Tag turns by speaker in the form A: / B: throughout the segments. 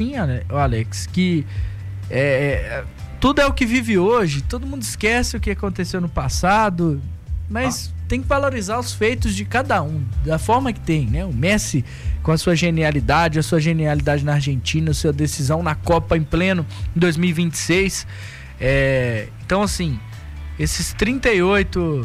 A: Alex, que tudo é o que vive hoje, todo mundo esquece o que aconteceu no passado, mas tem que valorizar os feitos de cada um, da forma que tem, né? O Messi com a sua genialidade na Argentina, a sua decisão na Copa em pleno em 2026. Então, assim, esses 38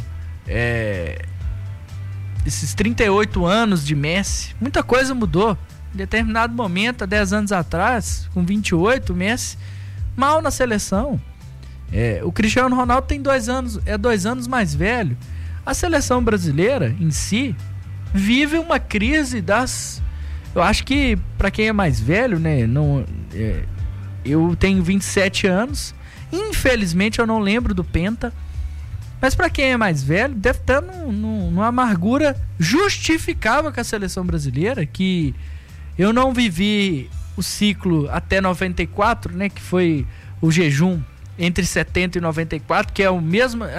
A: anos de Messi, muita coisa mudou. Em determinado momento, há 10 anos atrás, com 28, o Messi mal na seleção. O Cristiano Ronaldo tem 2 anos, é 2 anos mais velho. A seleção brasileira em si vive uma crise eu acho que para quem é mais velho, né, eu tenho 27 anos, infelizmente eu não lembro do Penta, mas para quem é mais velho deve estar numa amargura justificável com a seleção brasileira, que eu não vivi o ciclo até 94, né, que foi o jejum entre 70 e 94, que é a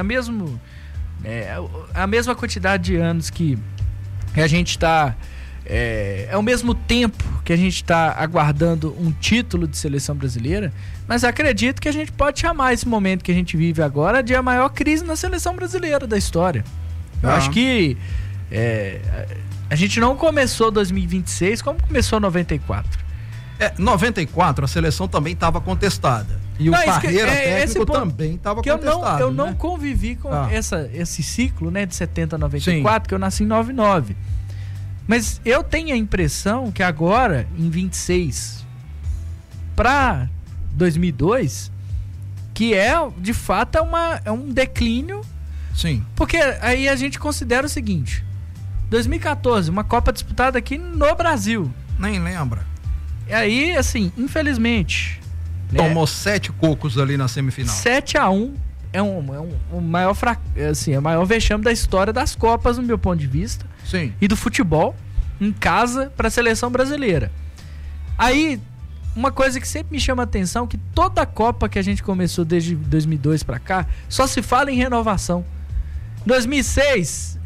A: mesma quantidade de anos que a gente está... É o mesmo tempo que a gente está aguardando um título de seleção brasileira, mas acredito que a gente pode chamar esse momento que a gente vive agora de a maior crise na seleção brasileira da história. Eu acho que a gente não começou 2026 como começou 94.
B: 94 a seleção também estava contestada. E o Parreira técnico também estava contestado.
A: Eu não convivi com esse ciclo, né, de 70 a 94, Sim. que eu nasci em 99. Mas eu tenho a impressão que agora, em 26 para 2002, que de fato é um declínio.
B: Sim.
A: Porque aí a gente considera o seguinte: 2014, uma Copa disputada aqui no Brasil.
B: Nem lembra.
A: E aí, assim, infelizmente...
B: Tomou 7 cocos ali na semifinal.
A: 7-1 é o maior vexame da história das Copas, no meu ponto de vista.
B: Sim.
A: E do futebol em casa para a seleção brasileira. Aí, uma coisa que sempre me chama a atenção, que toda a Copa que a gente começou desde 2002 para cá, só se fala em renovação. 2006,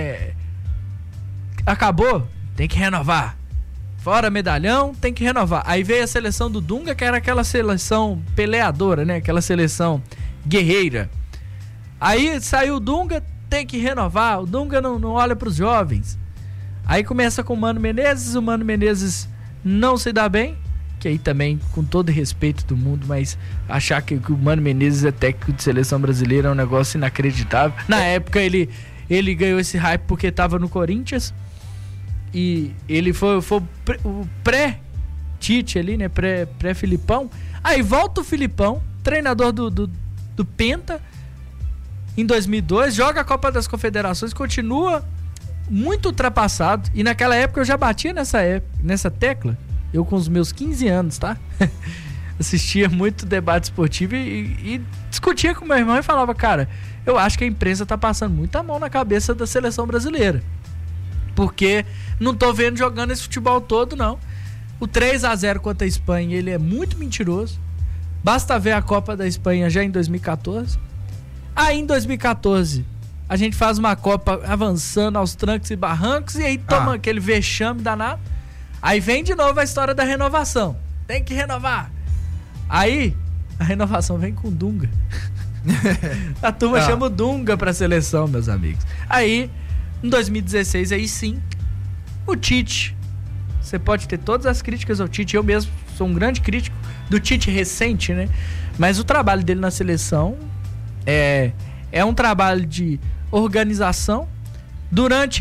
A: acabou, tem que renovar. Fora medalhão, tem que renovar. Aí veio a seleção do Dunga, que era aquela seleção peleadora, né? Aquela seleção guerreira. Aí saiu o Dunga, tem que renovar. O Dunga não olha para os jovens. Aí começa com o Mano Menezes não se dá bem, que aí também, com todo respeito do mundo, mas achar que o Mano Menezes é técnico de seleção brasileira é um negócio inacreditável. Na época ele ganhou esse hype porque estava no Corinthians. E ele foi o pré-Tite ali, né? Pré-Filipão. Aí volta o Filipão, treinador do Penta, em 2002, joga a Copa das Confederações, continua muito ultrapassado. E naquela época eu já batia nessa tecla. Eu com os meus 15 anos, tá? Assistia muito debate esportivo e discutia com meu irmão e falava: cara, eu acho que a imprensa tá passando muita mão na cabeça da seleção brasileira. Porque não tô vendo jogando esse futebol todo, não. O 3-0 contra a Espanha, ele é muito mentiroso. Basta ver a Copa da Espanha já em 2014. Aí em 2014, a gente faz uma Copa avançando aos trancos e barrancos e aí toma aquele vexame danado. Aí vem de novo a história da renovação. Tem que renovar. Aí, a renovação vem com o Dunga. A turma chama o Dunga pra seleção, meus amigos. Aí... em 2016, aí sim, o Tite. Você pode ter todas as críticas ao Tite. Eu mesmo sou um grande crítico do Tite recente, né? Mas o trabalho dele na seleção é um trabalho de organização. Durante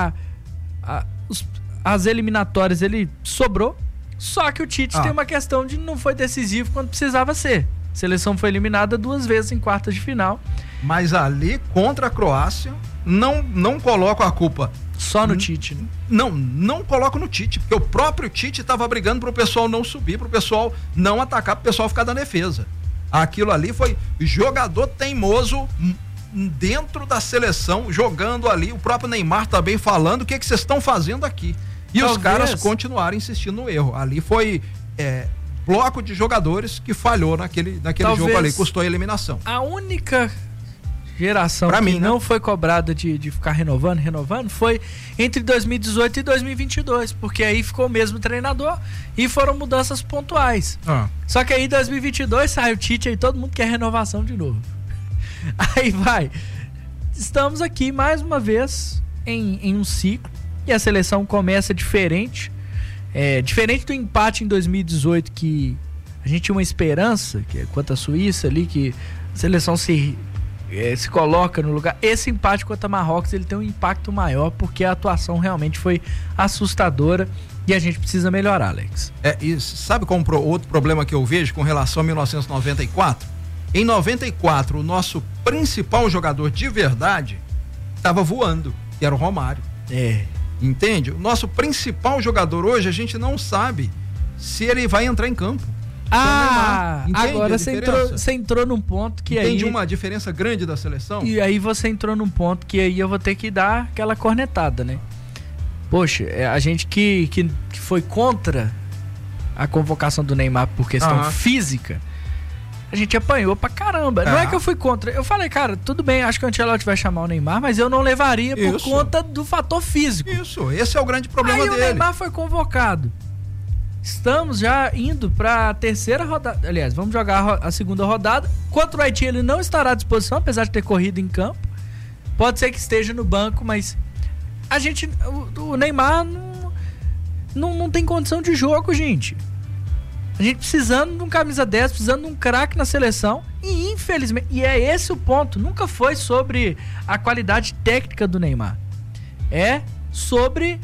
A: as eliminatórias ele sobrou. Só que o Tite tem uma questão de não foi decisivo quando precisava ser. A seleção foi eliminada 2 vezes em quartas de final.
B: Mas ali, contra a Croácia... Não coloco a culpa
A: só no Tite, né?
B: Não coloco no Tite, porque o próprio Tite estava brigando pro pessoal não subir, pro pessoal não atacar, pro pessoal ficar da defesa. Aquilo ali foi jogador teimoso dentro da seleção, jogando ali, o próprio Neymar também falando: o que vocês estão fazendo aqui? E os caras continuaram insistindo no erro. Ali foi bloco de jogadores que falhou naquele jogo ali, custou a eliminação.
A: A única geração
B: pra
A: que
B: mim,
A: não foi cobrada de ficar renovando, foi entre 2018 e 2022, porque aí ficou o mesmo treinador e foram mudanças pontuais. Só que aí em 2022 sai o Tite e todo mundo quer renovação de novo. Aí vai. Estamos aqui mais uma vez em um ciclo e a seleção começa diferente. Diferente do empate em 2018, que a gente tinha uma esperança, que é contra a Suíça ali, que a seleção se coloca no lugar. Esse empate contra Marrocos, ele tem um impacto maior, porque a atuação realmente foi assustadora e a gente precisa melhorar, Alex.
B: E sabe qual outro problema que eu vejo com relação a 1994? Em 94, o nosso principal jogador de verdade estava voando, que era o Romário. Entende? O nosso principal jogador hoje, a gente não sabe se ele vai entrar em campo.
A: Agora você entrou num ponto que
B: Entende uma diferença grande da seleção?
A: E aí você entrou num ponto que aí eu vou ter que dar aquela cornetada, né? Poxa, a gente que foi contra a convocação do Neymar por questão física, a gente apanhou pra caramba. Não é que eu fui contra. Eu falei, cara, tudo bem, acho que o Ancelotti vai chamar o Neymar, mas eu não levaria por conta do fator físico.
B: Esse é o grande problema dele.
A: Aí o Neymar foi convocado. Estamos já indo pra terceira rodada. Aliás, vamos jogar a segunda rodada. Contra o Haiti, ele não estará à disposição, apesar de ter corrido em campo. Pode ser que esteja no banco, mas o Neymar não tem condição de jogo, gente. A gente precisando de um camisa 10, precisando de um craque na seleção. E infelizmente, e é esse o ponto, nunca foi sobre a qualidade técnica do Neymar. É sobre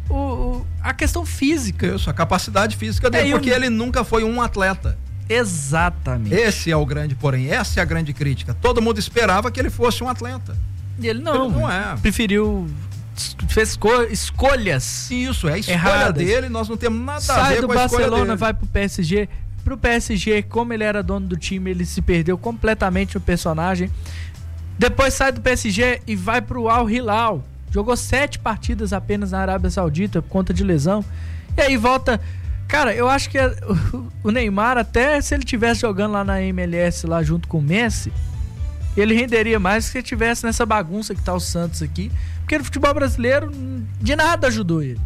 A: a questão física.
B: Isso, a capacidade física dele, porque ele nunca foi um atleta.
A: Exatamente.
B: Esse é o grande porém, essa é a grande crítica. Todo mundo esperava que ele fosse um atleta.
A: E ele não é. Preferiu, fez escolhas.
B: Isso, é a escolha
A: erradas
B: dele, nós não temos nada a ver com a
A: escolha dele. Sai do Barcelona, vai pro PSG. Pro PSG, como ele era dono do time, ele se perdeu completamente no personagem. Depois sai do PSG e vai pro Al Hilal. Jogou 7 partidas apenas na Arábia Saudita por conta de lesão. E aí volta. Cara, eu acho que o Neymar, até se ele estivesse jogando lá na MLS, lá junto com o Messi, ele renderia mais se ele estivesse nessa bagunça que tá o Santos aqui. Porque no futebol brasileiro, de nada ajudou ele.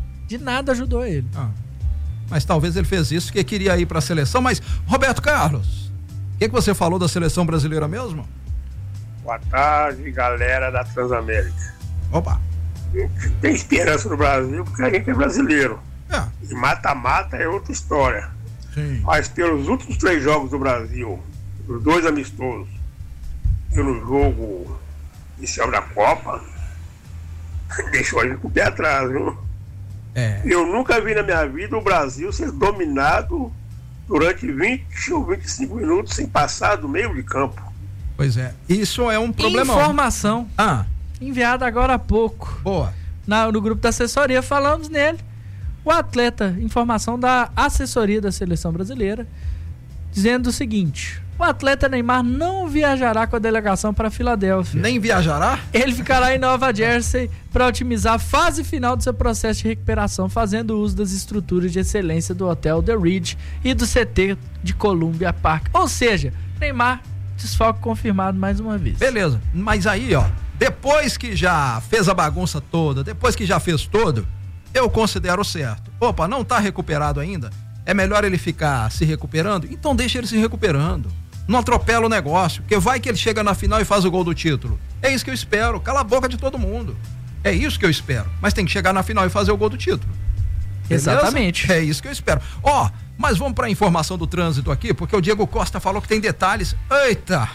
B: Mas talvez ele fez isso porque queria ir para a seleção. Mas, Roberto Carlos, o que você falou da seleção brasileira mesmo?
C: Boa tarde, galera da Transamérica.
B: Opa!
C: Tem esperança no Brasil porque a gente é brasileiro. E mata-mata é outra história.
B: Sim.
C: Mas pelos últimos 3 jogos do Brasil, os 2 amistosos e no jogo inicial da Copa, deixou a gente com o pé atrás, viu? Eu nunca vi na minha vida o Brasil ser dominado durante 20 ou 25 minutos sem passar do meio de campo.
B: Pois é, isso é um problema.
A: Informação enviada agora há pouco.
B: Boa.
A: No grupo da assessoria, falamos nele. O atleta, informação da assessoria da seleção brasileira, dizendo o seguinte: o atleta Neymar não viajará com a delegação para Filadélfia.
B: Nem viajará?
A: Ele ficará em Nova Jersey para otimizar a fase final do seu processo de recuperação, fazendo uso das estruturas de excelência do Hotel The Ridge e do CT de Columbia Park. Ou seja, Neymar, desfalque confirmado mais uma vez.
B: Beleza, mas aí, depois que já fez a bagunça toda, depois que já fez tudo, eu considero certo. Opa, não tá recuperado ainda? É melhor ele ficar se recuperando? Então deixa ele se recuperando. Não atropela o negócio, porque vai que ele chega na final e faz o gol do título. É isso que eu espero. Cala a boca de todo mundo. É isso que eu espero. Mas tem que chegar na final e fazer o gol do título. Beleza?
A: Exatamente.
B: É isso que eu espero. Mas vamos para a informação do trânsito aqui, porque o Diego Costa falou que tem detalhes. Eita!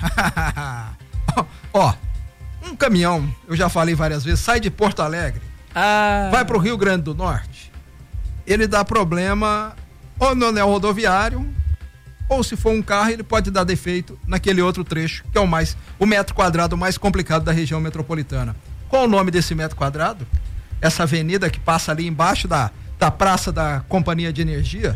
B: Um caminhão, eu já falei várias vezes, sai de Porto Alegre, vai para o Rio Grande do Norte. Ele dá problema ou no anel rodoviário, ou se for um carro, ele pode dar defeito naquele outro trecho, que é o metro quadrado mais complicado da região metropolitana. Qual o nome desse metro quadrado? Essa avenida que passa ali embaixo da praça da Companhia de Energia?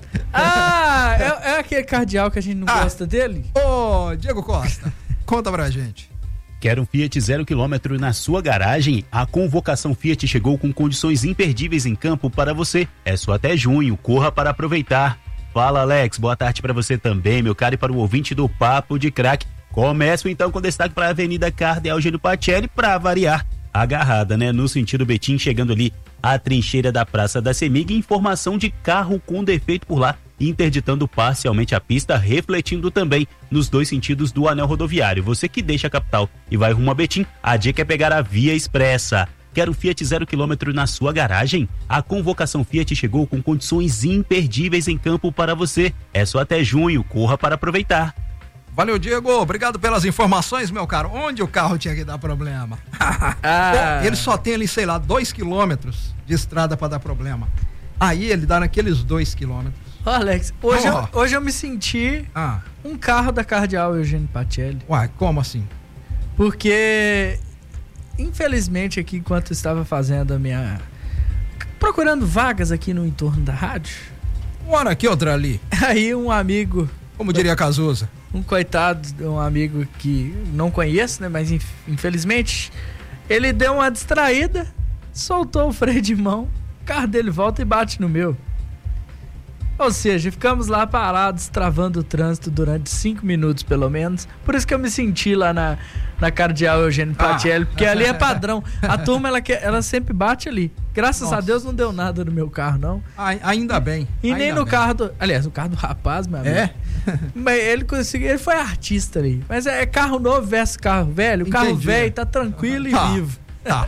A: É aquele cardeal que a gente não gosta dele?
B: Diego Costa, conta pra gente.
D: Quer um Fiat 0 km na sua garagem? A convocação Fiat chegou com condições imperdíveis em campo para você. É só até junho, corra para aproveitar. Fala, Alex, boa tarde para você também, meu caro, e para o ouvinte do Papo de Craque. Começo então com destaque para a Avenida Cardeal Eugênio Pacelli, para variar, agarrada, né? No sentido Betim, chegando ali à trincheira da Praça da Semig, informação de carro com defeito por lá, interditando parcialmente a pista, refletindo também nos dois sentidos do anel rodoviário. Você que deixa a capital e vai rumo a Betim, a dica é pegar a Via Expressa. Quer o Fiat 0 km na sua garagem? A convocação Fiat chegou com condições imperdíveis em campo para você. É só até junho, corra para aproveitar.
B: Valeu, Diego. Obrigado pelas informações, meu caro. Onde o carro tinha que dar problema? Bom, ele só tem ali, sei lá, 2 quilômetros de estrada para dar problema. Aí ele dá naqueles 2 quilômetros.
A: Ô, Alex, hoje eu me senti um carro da Cardeal Eugênio Pacelli.
B: Uai, como assim?
A: Porque, infelizmente, aqui, enquanto eu estava fazendo procurando vagas aqui no entorno da rádio.
B: Uma hora aqui, outra ali.
A: Aí um amigo...
B: Como diria Cazuza?
A: Um coitado, um amigo que não conheço, né? Mas infelizmente, ele deu uma distraída, soltou o freio de mão, o carro dele volta e bate no meu. Ou seja, ficamos lá parados, travando o trânsito durante 5 minutos, pelo menos. Por isso que eu me senti lá na Cardeal Eugênio Pacelli, porque ali é padrão. A turma, ela sempre bate ali. Graças a Deus não deu nada no meu carro, não.
B: Ainda bem.
A: E nem no carro do... Aliás, o carro do rapaz, meu amigo.
B: É?
A: Mas ele foi artista ali. Mas é carro novo versus carro velho. O carro velho tá tranquilo e vivo.
B: Tá.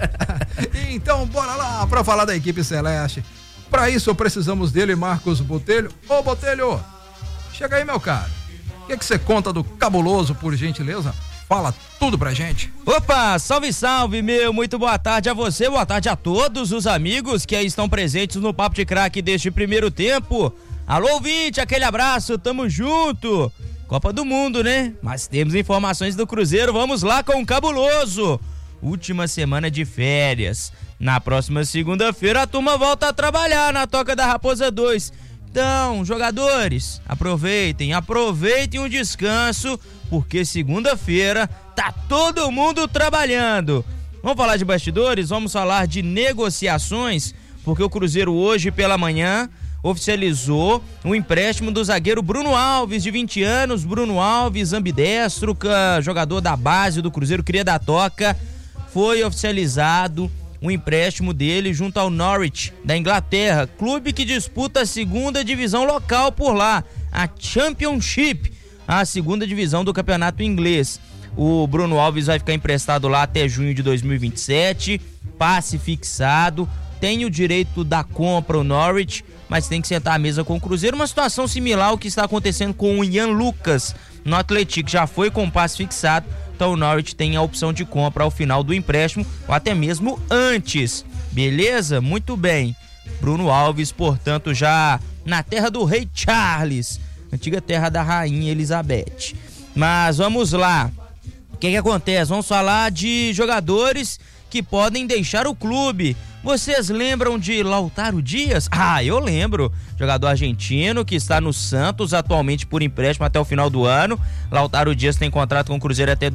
B: Então, bora lá pra falar da equipe celeste. Pra isso, precisamos dele, Marcos Botelho. Ô, Botelho, chega aí, meu caro. O que você conta do Cabuloso, por gentileza? Fala tudo pra gente.
E: Opa, salve, salve, meu. Muito boa tarde a você, boa tarde a todos os amigos que aí estão presentes no Papo de Craque deste primeiro tempo. Alô, ouvinte, aquele abraço, tamo junto. Copa do Mundo, né? Mas temos informações do Cruzeiro, vamos lá com o Cabuloso. Última semana de férias. Na próxima segunda-feira a turma volta a trabalhar na Toca da Raposa 2. Então, jogadores, aproveitem um descanso, porque segunda-feira tá todo mundo trabalhando. Vamos falar de bastidores, vamos falar de negociações, porque o Cruzeiro hoje pela manhã oficializou um empréstimo do zagueiro Bruno Alves, de 20 anos, Bruno Alves, ambidestro, jogador da base do Cruzeiro, cria da Toca. Foi oficializado um empréstimo dele junto ao Norwich, da Inglaterra, clube que disputa a segunda divisão local por lá, a Championship, a segunda divisão do campeonato inglês. O Bruno Alves vai ficar emprestado lá até junho de 2027, passe fixado, tem o direito da compra o Norwich, mas tem que sentar à mesa com o Cruzeiro, uma situação similar ao que está acontecendo com o Ian Lucas no Atlético, já foi com passe fixado. Então o Norwich tem a opção de compra ao final do empréstimo ou até mesmo antes, beleza? Muito bem, Bruno Alves, portanto, já na terra do rei Charles, antiga terra da rainha Elizabeth. Mas vamos lá, o que acontece? Vamos falar de jogadores que podem deixar o clube. Vocês lembram de Lautaro Dias? Eu lembro. Jogador argentino que está no Santos atualmente por empréstimo até o final do ano. Lautaro Dias tem contrato com o Cruzeiro até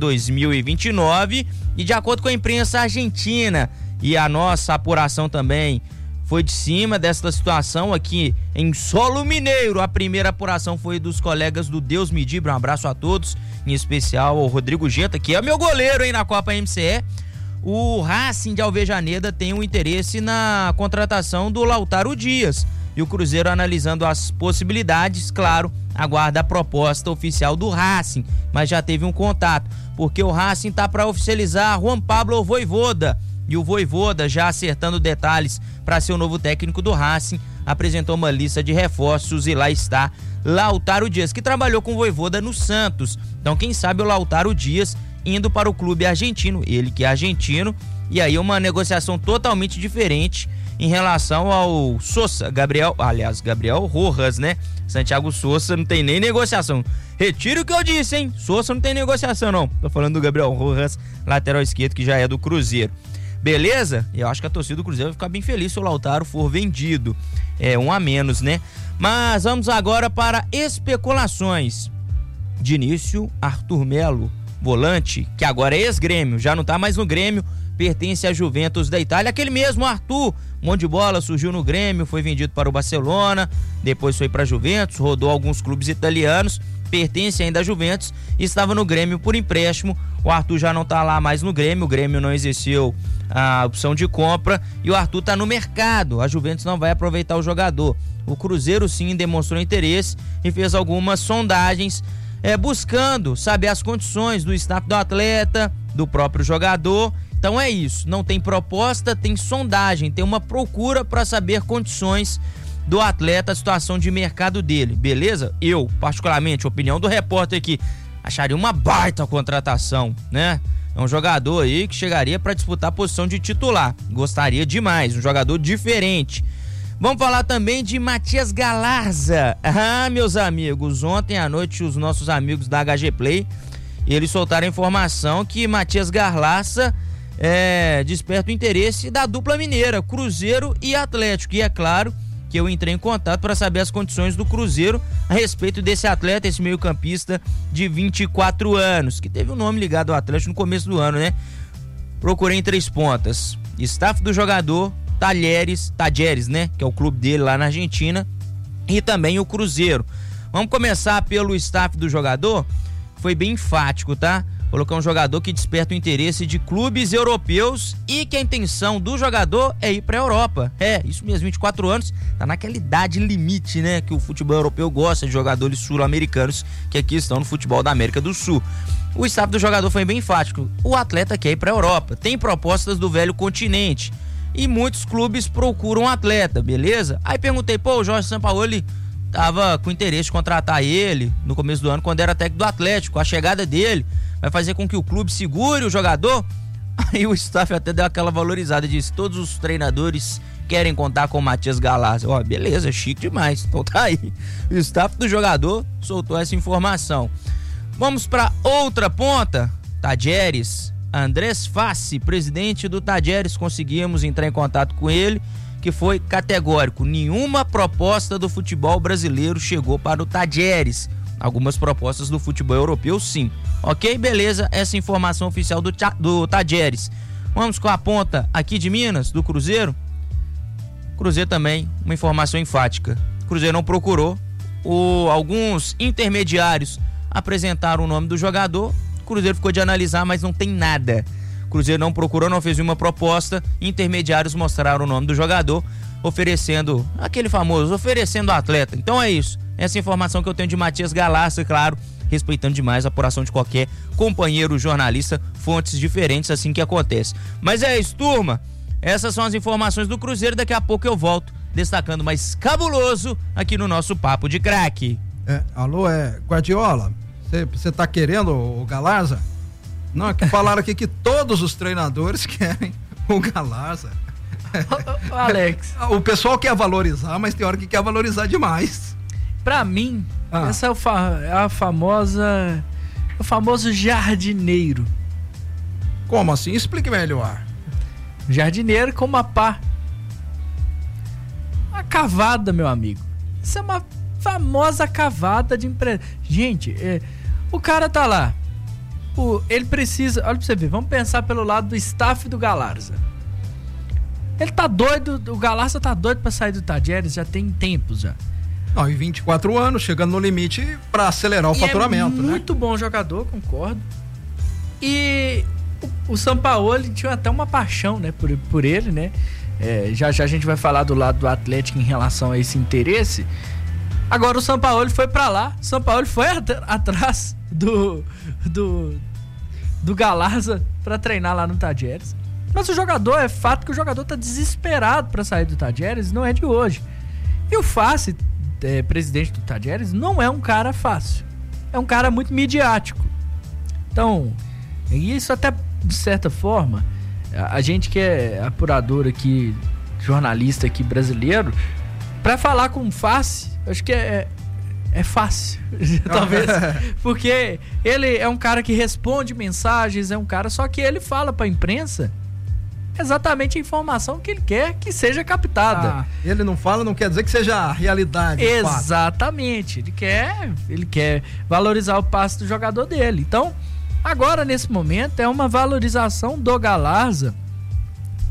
E: 2029 e, de acordo com a imprensa argentina e a nossa apuração também foi de cima desta situação aqui em solo mineiro. A primeira apuração foi dos colegas do Deus Me Livre. Um abraço a todos, em especial ao Rodrigo Genta, que é meu goleiro aí na Copa MCE. O Racing de Alvejaneda tem um interesse na contratação do Lautaro Dias e o Cruzeiro, analisando as possibilidades, claro, aguarda a proposta oficial do Racing, mas já teve um contato, porque o Racing tá para oficializar Juan Pablo Vojvoda, e o Vojvoda, já acertando detalhes para ser o novo técnico do Racing, apresentou uma lista de reforços e lá está Lautaro Dias, que trabalhou com o Vojvoda no Santos. Então quem sabe o Lautaro Dias indo para o clube argentino, ele que é argentino, e aí uma negociação totalmente diferente em relação ao Sousa, Gabriel Rojas, né? Santiago Sousa não tem nem negociação. Retiro o que eu disse, hein? Sousa não tem negociação, não. Tô falando do Gabriel Rojas, lateral esquerdo, que já é do Cruzeiro. Beleza? Eu acho que a torcida do Cruzeiro vai ficar bem feliz se o Lautaro for vendido. É um a menos, né? Mas vamos agora para especulações. De início, Arthur Melo, volante, que agora é ex-Grêmio, já não tá mais no Grêmio, pertence à Juventus da Itália. Aquele mesmo Arthur, um monte de bola, surgiu no Grêmio, foi vendido para o Barcelona, depois foi para a Juventus, rodou alguns clubes italianos pertence ainda à Juventus e estava no Grêmio por empréstimo. O Arthur já não está lá mais no Grêmio, o Grêmio não exerceu a opção de compra e o Arthur está no mercado. A Juventus não vai aproveitar o jogador. O Cruzeiro sim demonstrou interesse e fez algumas sondagens buscando saber as condições do staff do atleta, do próprio jogador. Então é isso, não tem proposta, tem sondagem, tem uma procura para saber condições do atleta, a situação de mercado dele, beleza? Eu, particularmente, opinião do repórter aqui, acharia uma baita contratação, né? É um jogador aí que chegaria para disputar a posição de titular, gostaria demais, um jogador diferente. Vamos falar também de Matias Galarza. Ah, meus amigos, ontem à noite os nossos amigos da HG Play, eles soltaram a informação que Matias Galarza desperta o interesse da dupla mineira, Cruzeiro e Atlético, e é claro que eu entrei em contato para saber as condições do Cruzeiro a respeito desse atleta, esse meio-campista de 24 anos, que teve o nome ligado ao Atlético no começo do ano, né? Procurei em 3 pontas, staff do jogador, Talheres, né? Que é o clube dele lá na Argentina, e também o Cruzeiro. Vamos começar pelo staff do jogador, foi bem enfático, tá? Colocar um jogador que desperta o interesse de clubes europeus e que a intenção do jogador é ir pra Europa. É, isso mesmo, 24 anos, tá naquela idade limite, né? Que o futebol europeu gosta de jogadores sul-americanos que aqui estão no futebol da América do Sul. O staff do jogador foi bem enfático. O atleta quer ir pra Europa, tem propostas do velho continente e muitos clubes procuram o atleta, beleza? Aí perguntei, o Jorge Sampaoli tava com interesse de contratar ele no começo do ano, quando era técnico do Atlético. A chegada dele vai fazer com que o clube segure o jogador? Aí o staff até deu aquela valorizada, disse, todos os treinadores querem contar com o Matias Galarza. Ó, beleza, chique demais, então tá aí. O staff do jogador soltou essa informação. Vamos para outra ponta, Talheres. Andrés Fassi, presidente do Talheres, conseguimos entrar em contato com ele, que foi categórico, nenhuma proposta do futebol brasileiro chegou para o Talheres. Algumas propostas do futebol europeu, sim. Ok, beleza, essa informação oficial do Talheres. Vamos com a ponta aqui de Minas, do Cruzeiro. Cruzeiro também, uma informação enfática. Cruzeiro não procurou. Alguns intermediários apresentaram o nome do jogador. Cruzeiro ficou de analisar, mas não tem nada. Cruzeiro não procurou, não fez nenhuma proposta. Intermediários mostraram o nome do jogador, oferecendo aquele famoso, oferecendo o atleta. Então é isso. Essa informação que eu tenho de Matias Galarza, claro, respeitando demais a apuração de qualquer companheiro jornalista, fontes diferentes, assim que acontece. Mas é isso, turma. Essas são as informações do Cruzeiro. Daqui a pouco eu volto destacando mais cabuloso aqui no nosso Papo de Craque.
B: Alô, Guardiola, você tá querendo o Galarza? Não, que falaram aqui que todos os treinadores querem o Galarza.
A: Alex,
B: o pessoal quer valorizar, mas tem hora que quer valorizar demais.
A: Pra mim, essa é o famoso jardineiro.
B: Como assim? Explique melhor.
A: Jardineiro com uma pá. Uma cavada, meu amigo. Isso é uma famosa cavada de empresa. Gente, o cara tá lá. Ele precisa... Olha pra você ver, vamos pensar pelo lado do staff do Galarza. Ele tá doido, o Galarza tá doido pra sair do Talheres, já tem tempos já.
B: Não, e 24 anos, chegando no limite pra acelerar o faturamento, né?
A: Muito bom jogador, concordo. E o Sampaoli tinha até uma paixão, né, por ele, né? Já a gente vai falar do lado do Atlético em relação a esse interesse. Agora o Sampaoli foi pra lá, o Sampaoli foi atrás do Galarza pra treinar lá no Talheres. Mas o jogador, é fato que o jogador tá desesperado pra sair do Talheres, não é de hoje. E o Fassi, presidente do Talheres, não é um cara fácil. É um cara muito midiático. Então, isso até de certa forma, a gente que é apurador aqui, jornalista aqui brasileiro, pra falar com o Fassi, acho que é fácil, talvez, porque ele é um cara que responde mensagens, é um cara, só que ele fala pra imprensa exatamente a informação que ele quer que seja captada.
B: Ele não fala, não quer dizer que seja a realidade.
A: Exatamente, ele quer valorizar o passe do jogador dele. Então, agora nesse momento é uma valorização do Galarza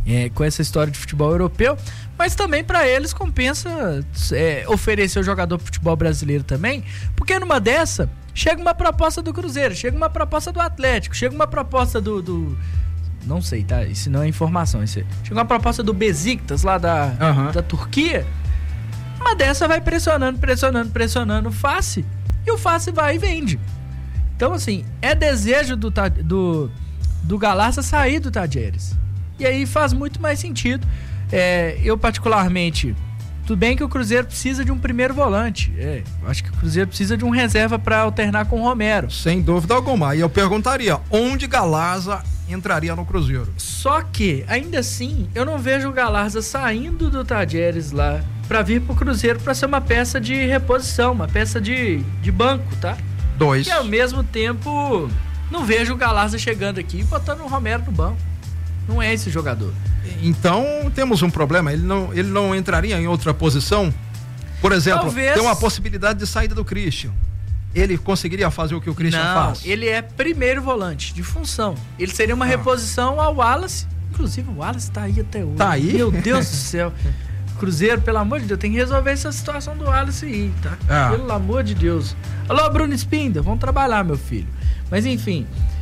A: com essa história de futebol europeu, mas também para eles compensa oferecer o jogador pro futebol brasileiro também, porque numa dessa chega uma proposta do Cruzeiro, chega uma proposta do Atlético, chega uma proposta do não sei, tá? Isso não é informação. Chega uma proposta do Besiktas lá da Turquia. Uma dessa vai pressionando o Face, e o Face vai e vende. Então, assim, é desejo do Galarza sair do Tadieres. E aí faz muito mais sentido. Eu, particularmente, tudo bem que o Cruzeiro precisa de um primeiro volante. Eu acho que o Cruzeiro precisa de um reserva para alternar com o Romero.
B: Sem dúvida alguma. E eu perguntaria, onde Galarza entraria no Cruzeiro?
A: Só que, ainda assim, eu não vejo o Galarza saindo do Tadieres lá para vir pro Cruzeiro para ser uma peça de reposição, uma peça de banco, tá?
B: 2.
A: E ao mesmo tempo, não vejo o Galarza chegando aqui e botando o Romero no banco. Não é esse jogador.
B: Então temos um problema, ele não entraria em outra posição? Por exemplo,
A: Talvez...
B: tem uma possibilidade de saída do Christian. Ele conseguiria fazer o que o Christian faz?
A: Não, ele é primeiro volante de função. Ele seria uma reposição ao Wallace. Inclusive o Wallace tá aí até hoje.
B: Tá aí?
A: Meu Deus do céu. Cruzeiro, pelo amor de Deus, tem que resolver essa situação do Wallace aí, tá? Pelo amor de Deus. Alô, Bruno Spinda, vamos trabalhar, meu filho. Mas enfim,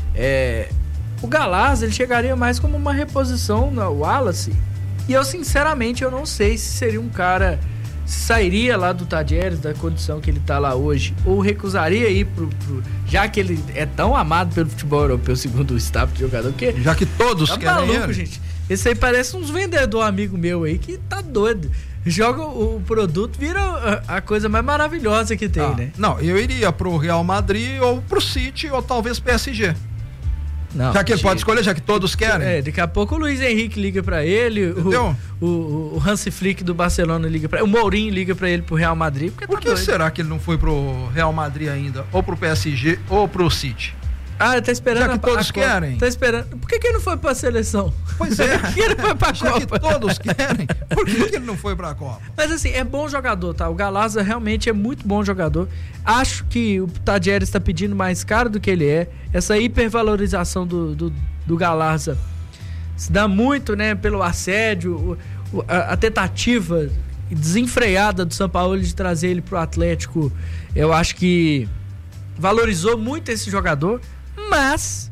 A: o Galarza, ele chegaria mais como uma reposição no Wallace. E eu, sinceramente, eu não sei se seria um cara... sairia lá do Tadieres, da condição que ele tá lá hoje, ou recusaria ir já que ele é tão amado pelo futebol europeu, segundo o staff de jogador, que
B: já que todos
A: tá
B: querem
A: maluco,
B: ele.
A: gente. Esse aí parece uns vendedor amigo meu aí que tá doido. Joga o produto, vira a coisa mais maravilhosa que tem, né?
B: Não, eu iria pro Real Madrid ou pro City ou talvez PSG.
A: Não,
B: já que ele pode escolher, já que todos querem.
A: Daqui a pouco o Luiz Henrique liga pra ele, o Hansi Flick do Barcelona liga pra ele, o Mourinho liga pra ele pro Real Madrid.
B: Por que será que ele não foi pro Real Madrid ainda? Ou pro PSG ou pro City?
A: Ah, tá esperando.
B: Já que todos querem.
A: Tá esperando. Por que ele não foi pra seleção?
B: Pois é.
A: Por que ele foi pra
B: já
A: Copa?
B: Que todos querem. Por que ele não foi pra Copa?
A: Mas assim, é bom jogador, tá? O Galarza realmente é muito bom jogador. Acho que o Tadieres está pedindo mais caro do que ele é. Essa hipervalorização do Galarza se dá muito, né? Pelo assédio, a tentativa desenfreada do Sampaoli de trazer ele pro Atlético. Eu acho que valorizou muito esse jogador. Mas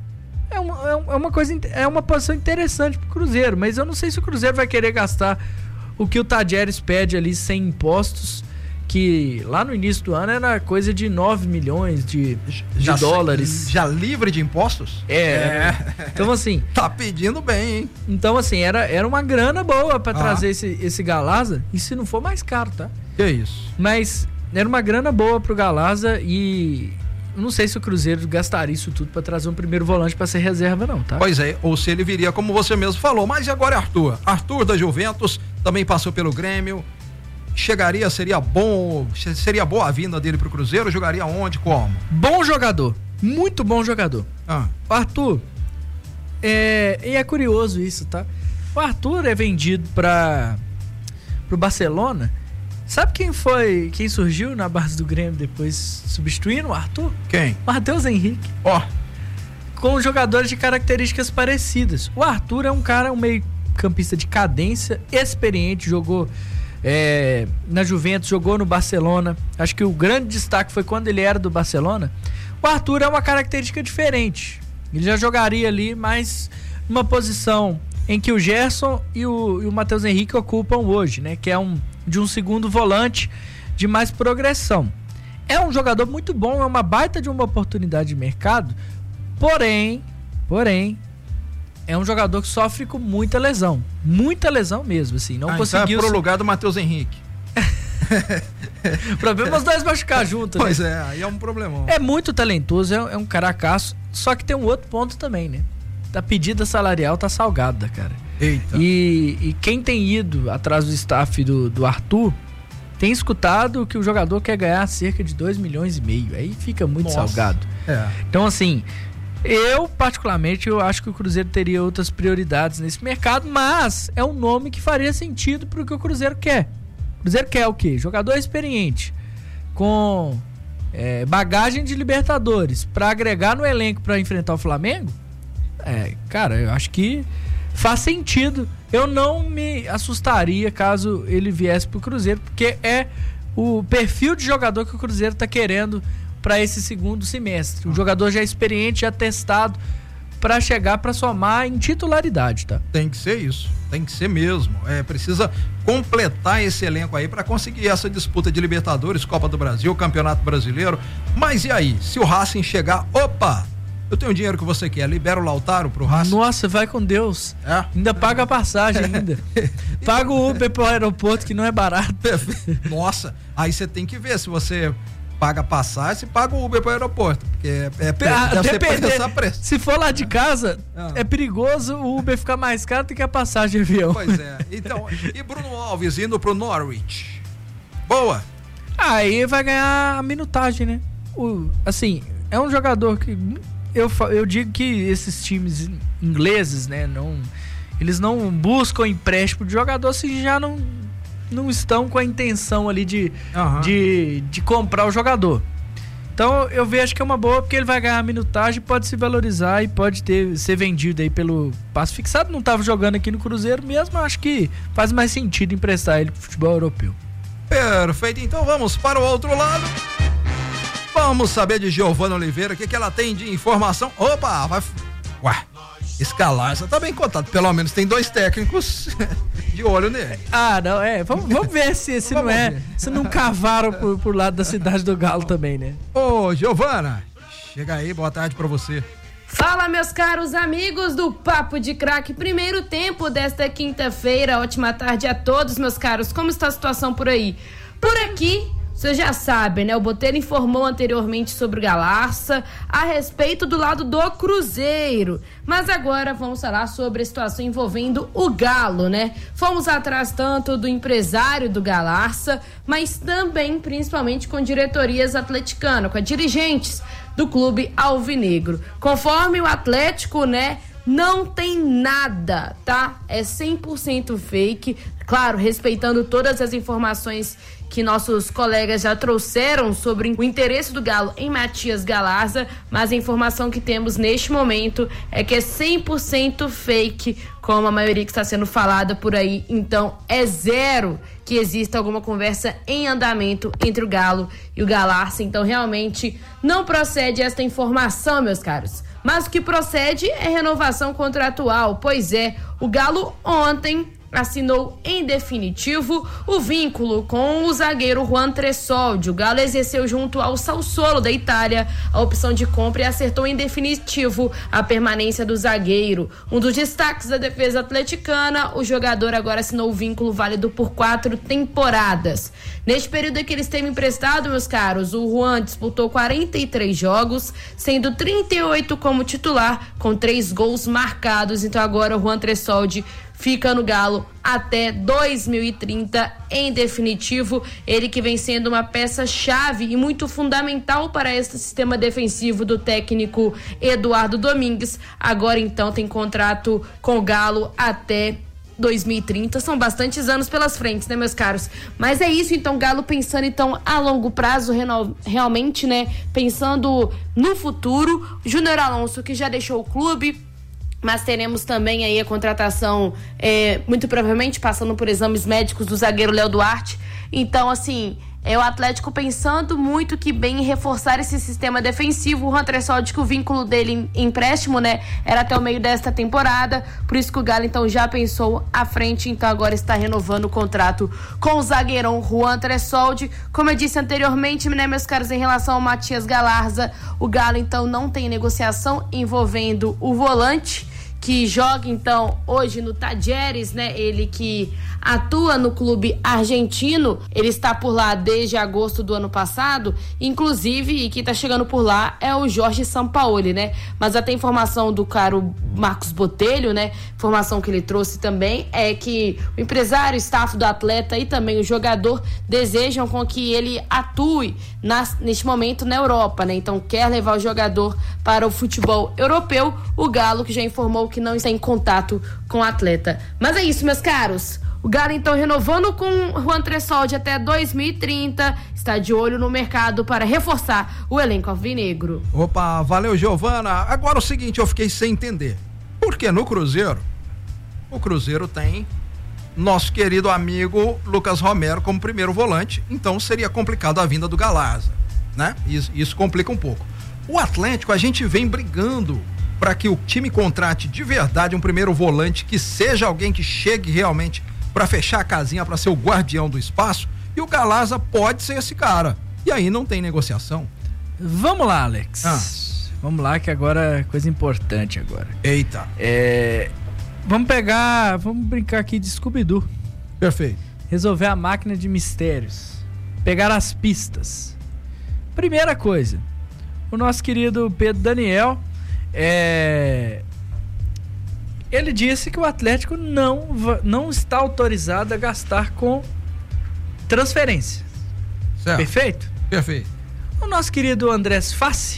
A: é uma posição interessante pro Cruzeiro, mas eu não sei se o Cruzeiro vai querer gastar o que o Tadieres pede ali sem impostos, que lá no início do ano era coisa de 9 milhões de dólares.
B: Já livre de impostos?
A: Então assim...
B: Tá pedindo bem, hein?
A: Então assim, era uma grana boa pra trazer esse Galarza, e se não for mais caro, tá?
B: Que isso?
A: Mas era uma grana boa pro Galarza e... não sei se o Cruzeiro gastaria isso tudo pra trazer um primeiro volante pra ser reserva, não, tá?
B: Pois é, ou se ele viria, como você mesmo falou. Mas e agora Arthur? Arthur da Juventus, também passou pelo Grêmio. Chegaria, seria boa a vinda dele pro Cruzeiro? Jogaria onde, como?
A: Bom jogador, muito bom jogador. O Arthur, e é curioso isso, tá? O Arthur é vendido pro Barcelona. Sabe quem surgiu na base do Grêmio depois substituindo o Arthur?
B: Quem?
A: Matheus Henrique. Com jogadores de características parecidas. O Arthur é um meio-campista de cadência, experiente, jogou na Juventus, jogou no Barcelona. Acho que o grande destaque foi quando ele era do Barcelona. O Arthur é uma característica diferente. Ele já jogaria ali, mas numa posição em que o Gerson e o Matheus Henrique ocupam hoje, né? Que é de um segundo volante de mais progressão. É um jogador muito bom, é uma baita de uma oportunidade de mercado, porém, é um jogador que sofre com muita lesão mesmo, assim, não conseguiu...
B: Então é pro lugar do Matheus Henrique.
A: O problema é os dois machucar junto,
B: pois
A: né?
B: Aí é um problemão.
A: É muito talentoso, é um caracaço, só que tem um outro ponto também, né? A pedida salarial tá salgada, cara.
B: Eita.
A: E quem tem ido atrás do staff do Arthur tem escutado que o jogador quer ganhar cerca de 2,5 milhões. Aí fica muito salgado. Então, assim, eu particularmente acho que o Cruzeiro teria outras prioridades nesse mercado, mas é um nome que faria sentido pro que o Cruzeiro quer. O Cruzeiro quer o quê? Jogador experiente, com bagagem de Libertadores, para agregar no elenco para enfrentar o Flamengo. Cara, eu acho que faz sentido eu não me assustaria caso ele viesse pro Cruzeiro, porque é o perfil de jogador que o Cruzeiro tá querendo para esse segundo semestre. Um jogador já experiente, já testado, para chegar para somar em titularidade, tá?
B: Tem que ser isso, tem que ser mesmo. Precisa completar esse elenco aí para conseguir essa disputa de Libertadores, Copa do Brasil, Campeonato Brasileiro. Mas e aí, se o Racing chegar, opa, eu tenho o dinheiro que você quer, libera o Lautaro pro Racing?
A: Nossa, vai com Deus. Ainda paga a passagem ainda. Paga o Uber pro aeroporto, que não é barato.
B: Nossa, aí você tem que ver se você paga a passagem, se paga o Uber pro aeroporto, porque preço.
A: Se for lá de casa, é perigoso o Uber ficar mais caro do que a passagem de avião.
B: Pois é. Então, e Bruno Alves indo pro Norwich? Boa.
A: Aí vai ganhar a minutagem, né? Assim, é um jogador que eu digo que esses times ingleses, né, eles não buscam empréstimo de jogador se já não estão com a intenção ali de comprar o jogador. Então eu vejo que é uma boa, porque ele vai ganhar a minutagem, pode se valorizar e pode ser vendido aí pelo passe fixado. Não estava jogando aqui no Cruzeiro mesmo, acho que faz mais sentido emprestar ele pro futebol europeu.
B: Perfeito, então vamos para o outro lado. Vamos saber de Giovana Oliveira, o que ela tem de informação. Opa, escalar, você tá bem contado. Pelo menos tem 2 técnicos de olho nele.
A: Não, vamos ver se não cavaram por lado da cidade do Galo também, né?
B: Ô, Giovana, chega aí, boa tarde pra você.
F: Fala, meus caros amigos do Papo de Craque, primeiro tempo desta quinta-feira. Ótima tarde a todos, meus caros. Como está a situação por aí? Por aqui, vocês já sabem, né? O Botelho informou anteriormente sobre o Galarça a respeito do lado do Cruzeiro. Mas agora vamos falar sobre a situação envolvendo o Galo, né? Fomos atrás tanto do empresário do Galarça, mas também, principalmente, com diretorias atleticanas, com as dirigentes do clube alvinegro. Conforme o Atlético, né? Não tem nada, tá? É 100% fake. Claro, respeitando todas as informações que nossos colegas já trouxeram sobre o interesse do Galo em Matias Galarza, mas a informação que temos neste momento é que é 100% fake, como a maioria que está sendo falada por aí. Então, é zero que exista alguma conversa em andamento entre o Galo e o Galarza. Então, realmente, não procede esta informação, meus caros. Mas o que procede é renovação contratual. Pois é, o Galo ontem assinou em definitivo o vínculo com o zagueiro Juan Tressoldi. O Galo exerceu junto ao Sassuolo da Itália a opção de compra e acertou em definitivo a permanência do zagueiro. Um dos destaques da defesa atleticana, o jogador agora assinou o vínculo válido por 4 temporadas. Neste período em que ele esteve emprestado, meus caros, o Juan disputou 43 jogos, sendo 38 como titular, com 3 gols marcados. Então agora o Juan Tressoldi fica no Galo até 2030 em definitivo. Ele que vem sendo uma peça-chave e muito fundamental para esse sistema defensivo do técnico Eduardo Domingues. Agora então tem contrato com o Galo até 2030, são bastantes anos pelas frentes, né, meus caros? Mas é isso, então, Galo pensando então a longo prazo, realmente, né, pensando no futuro. Júnior Alonso, que já deixou o clube, mas teremos também aí a contratação, muito provavelmente passando por exames médicos do zagueiro Léo Duarte. Então, assim, o Atlético pensando muito que bem em reforçar esse sistema defensivo. O Juan Tressoldi, que o vínculo dele em empréstimo, né, era até o meio desta temporada, por isso que o Galo então já pensou à frente, então agora está renovando o contrato com o zagueirão Juan Tressoldi. Como eu disse anteriormente, né, meus caros, em relação ao Matias Galarza, o Galo então não tem negociação envolvendo o volante, que joga então hoje no Tajeres, né? Ele que atua no clube argentino, ele está por lá desde agosto do ano passado, inclusive, e quem tá chegando por lá é o Jorge Sampaoli, né? Mas até informação do caro Marcos Botelho, né? Informação que ele trouxe também é que o empresário, o staff do atleta e também o jogador desejam com que ele atue neste momento na Europa, né? Então quer levar o jogador para o futebol europeu. O Galo que já informou que não está em contato com o atleta. Mas é isso, meus caros. O Galo então renovando com o Juan Tressoldi até 2030, está de olho no mercado para reforçar o elenco alvinegro.
B: Opa, valeu, Giovana. Agora o seguinte, eu fiquei sem entender. Por que no Cruzeiro o Cruzeiro tem nosso querido amigo Lucas Romero como primeiro volante, então seria complicado a vinda do Galarza, né? Isso complica um pouco. O Atlético, a gente vem brigando para que o time contrate de verdade um primeiro volante que seja alguém que chegue realmente para fechar a casinha, para ser o guardião do espaço, e o Galarza pode ser esse cara. E aí não tem negociação.
A: Vamos lá, Alex. Vamos lá, que agora é coisa importante agora.
B: Eita.
A: Vamos brincar aqui de Scooby-Doo.
B: Perfeito.
A: Resolver a máquina de mistérios. Pegar as pistas. Primeira coisa, o nosso querido Pedro Daniel, ele disse que o Atlético não está autorizado a gastar com transferência.
B: Certo.
A: Perfeito?
B: Perfeito.
A: O nosso querido Andrés Fassi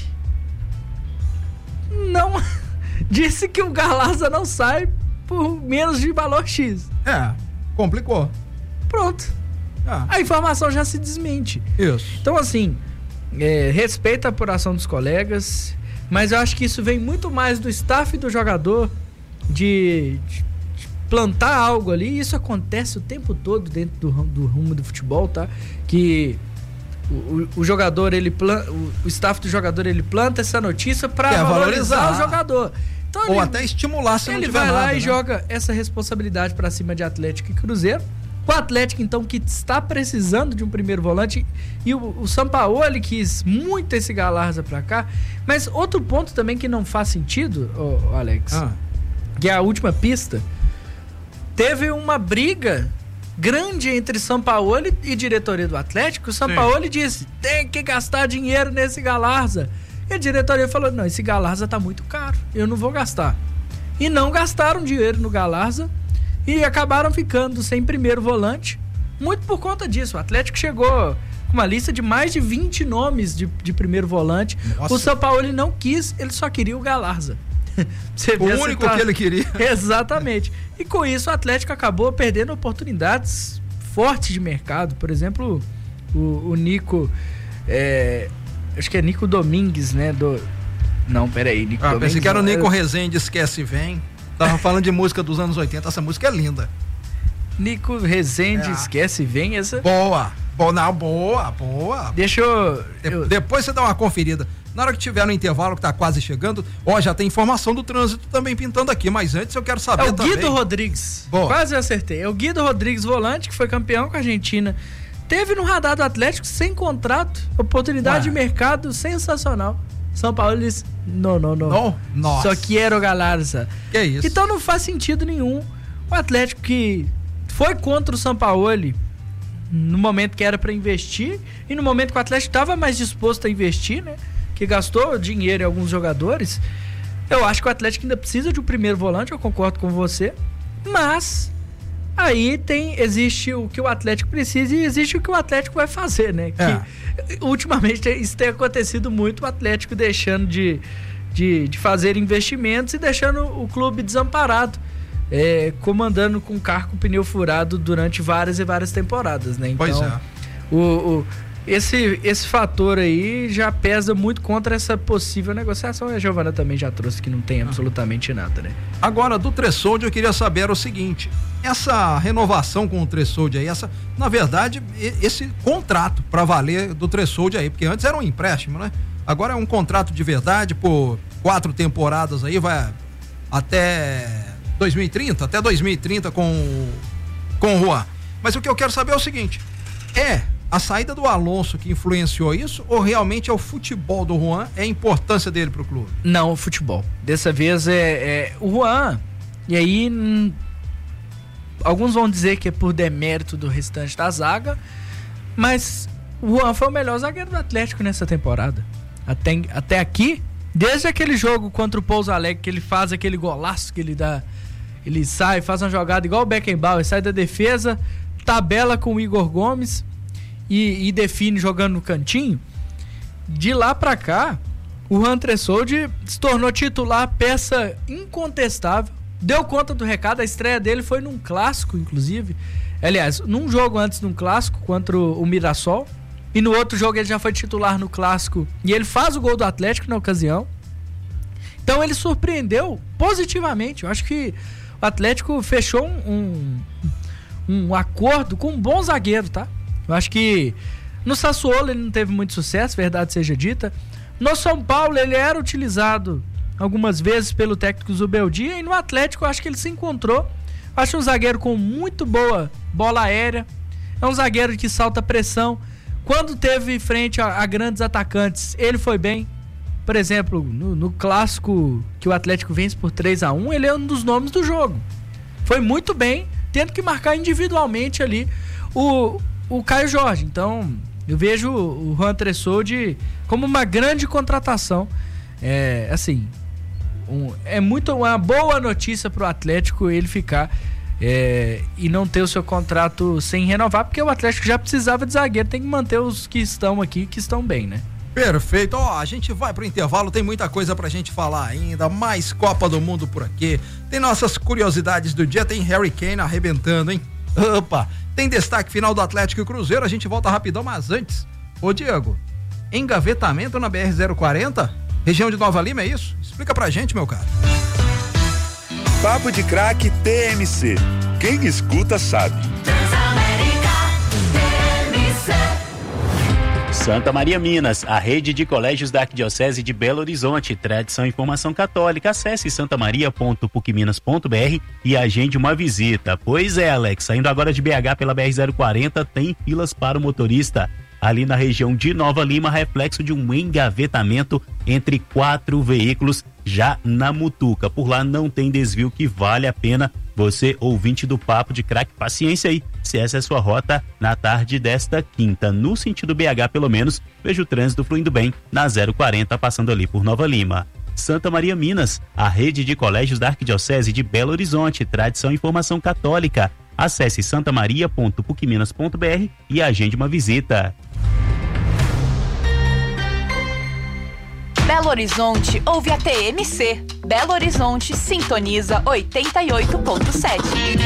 A: não disse que o Galarza não sai por menos de valor X.
B: Complicou.
A: Pronto. A informação já se desmente.
B: Isso.
A: Então, assim, respeita a apuração dos colegas, mas eu acho que isso vem muito mais do staff do jogador de plantar algo ali, e isso acontece o tempo todo dentro do rumo do futebol, tá? Que o jogador, o staff do jogador, ele planta essa notícia para valorizar o jogador. Então,
B: ou até estimular, se não tiver
A: vai lá
B: nada,
A: e joga essa responsabilidade para cima de Atlético e Cruzeiro. O Atlético, então, que está precisando de um primeiro volante, e o Sampaoli quis muito esse Galarza pra cá. Mas outro ponto também que não faz sentido, Alex, que é a última pista, teve uma briga grande entre Sampaoli e diretoria do Atlético. O Sampaoli disse, tem que gastar dinheiro nesse Galarza. E a diretoria falou, não, esse Galarza tá muito caro, eu não vou gastar. E não gastaram dinheiro no Galarza e acabaram ficando sem primeiro volante, muito por conta disso. O Atlético chegou com uma lista de mais de 20 nomes de primeiro volante. Nossa. O Sampaoli não quis, ele só queria o Galarza.
B: O único que ele queria.
A: Exatamente. E com isso o Atlético acabou perdendo oportunidades fortes de mercado. Por exemplo, o Nico, acho que é Nico Domingues, né? Não, peraí, Nico Domingues.
B: Pensei que era o Nico Rezende, Esquece Vem. Tava falando de música dos anos 80, essa música é linda.
A: Nico Rezende, Esquece Vem, essa...
B: Boa.
A: Deixa eu...
B: Depois você dá uma conferida. Na hora que tiver no intervalo, que tá quase chegando, já tem informação do trânsito também pintando aqui, mas antes eu quero saber também.
A: É o Guido Rodrigues.
B: Boa.
A: Quase eu acertei. É o Guido Rodrigues, volante, que foi campeão com a Argentina. Teve no radar do Atlético sem contrato, oportunidade de mercado sensacional. São Paulo disse, não.
B: Nossa.
A: Só que era o Galarza.
B: Que isso?
A: Então não faz sentido nenhum. O Atlético que foi contra o Sampaoli no momento que era para investir, e no momento que o Atlético estava mais disposto a investir, né? Que gastou dinheiro em alguns jogadores. Eu acho que o Atlético ainda precisa de um primeiro volante, eu concordo com você, mas aí existe o que o Atlético precisa e existe o que o Atlético vai fazer, né? Que ultimamente isso tem acontecido muito, o Atlético deixando de fazer investimentos e deixando o clube desamparado, comandando com carro com pneu furado durante várias e várias temporadas, né? Então,
B: pois
A: esse fator aí já pesa muito contra essa possível negociação. A Giovana também já trouxe que não tem absolutamente nada, né?
B: Agora, do Tressoldi, eu queria saber o seguinte: essa renovação com o Tressoldi aí, na verdade, esse contrato para valer do Tressoldi aí, porque antes era um empréstimo, né? Agora é um contrato de verdade por 4 temporadas aí, vai até 2030 com o Juan. Mas o que eu quero saber é o seguinte: a saída do Alonso que influenciou isso, ou realmente é o futebol do Juan, é a importância dele pro clube?
A: Não, o futebol. Dessa vez o Juan, e aí alguns vão dizer que é por demérito do restante da zaga, mas o Juan foi o melhor zagueiro do Atlético nessa temporada. Até aqui, desde aquele jogo contra o Pouso Alegre, que ele faz aquele golaço que ele dá, ele sai, faz uma jogada igual o Beckenbauer, sai da defesa, tabela com o Igor Gomes e define jogando no cantinho. De lá pra cá, o Juan Tressoldi se tornou titular, peça incontestável, deu conta do recado. A estreia dele foi num clássico, inclusive, aliás, num jogo antes de um clássico contra o Mirassol, e no outro jogo ele já foi titular no clássico e ele faz o gol do Atlético na ocasião. Então ele surpreendeu positivamente. Eu acho que o o Atlético fechou um acordo com um bom zagueiro, tá? Eu acho que no Sassuolo ele não teve muito sucesso, verdade seja dita. No São Paulo ele era utilizado algumas vezes pelo técnico Zubeldia, e no Atlético eu acho que ele se encontrou. Acho um zagueiro com muito boa bola aérea, é um zagueiro que salta pressão. Quando teve frente a grandes atacantes, ele foi bem. Por exemplo, no clássico que o Atlético vence por 3-1, ele é um dos nomes do jogo. Foi muito bem, tendo que marcar individualmente ali o Caio Jorge. Então, eu vejo o Juan Tressoldi como uma grande contratação. É muito uma boa notícia para o Atlético ele ficar e não ter o seu contrato sem renovar, porque o Atlético já precisava de zagueiro, tem que manter os que estão aqui, que estão bem, né?
B: Perfeito, a gente vai pro intervalo, tem muita coisa pra gente falar ainda, mais Copa do Mundo por aqui, tem nossas curiosidades do dia, tem Harry Kane arrebentando, hein? Opa, tem destaque final do Atlético e Cruzeiro, a gente volta rapidão, mas antes, ô Diego, engavetamento na BR-040, região de Nova Lima, é isso? Explica pra gente, meu cara.
G: Papo de Craque TMC, quem escuta sabe.
D: Santa Maria Minas, a rede de colégios da Arquidiocese de Belo Horizonte, tradição e formação católica. Acesse santamaria.pucminas.br e agende uma visita. Pois é, Alex, saindo agora de BH pela BR-040, tem filas para o motorista. Ali na região de Nova Lima, reflexo de um engavetamento entre 4 veículos já na Mutuca. Por lá não tem desvio que vale a pena. Você, ouvinte do Papo de Craque, paciência aí, se essa é a sua rota na tarde desta quinta. No sentido BH, pelo menos, vejo o trânsito fluindo bem na 040, passando ali por Nova Lima. Santa Maria Minas, a rede de colégios da Arquidiocese de Belo Horizonte, tradição e formação católica. Acesse santamaria.pucminas.br e agende uma visita.
H: Belo Horizonte ouve a TMC. Belo Horizonte sintoniza 88.7.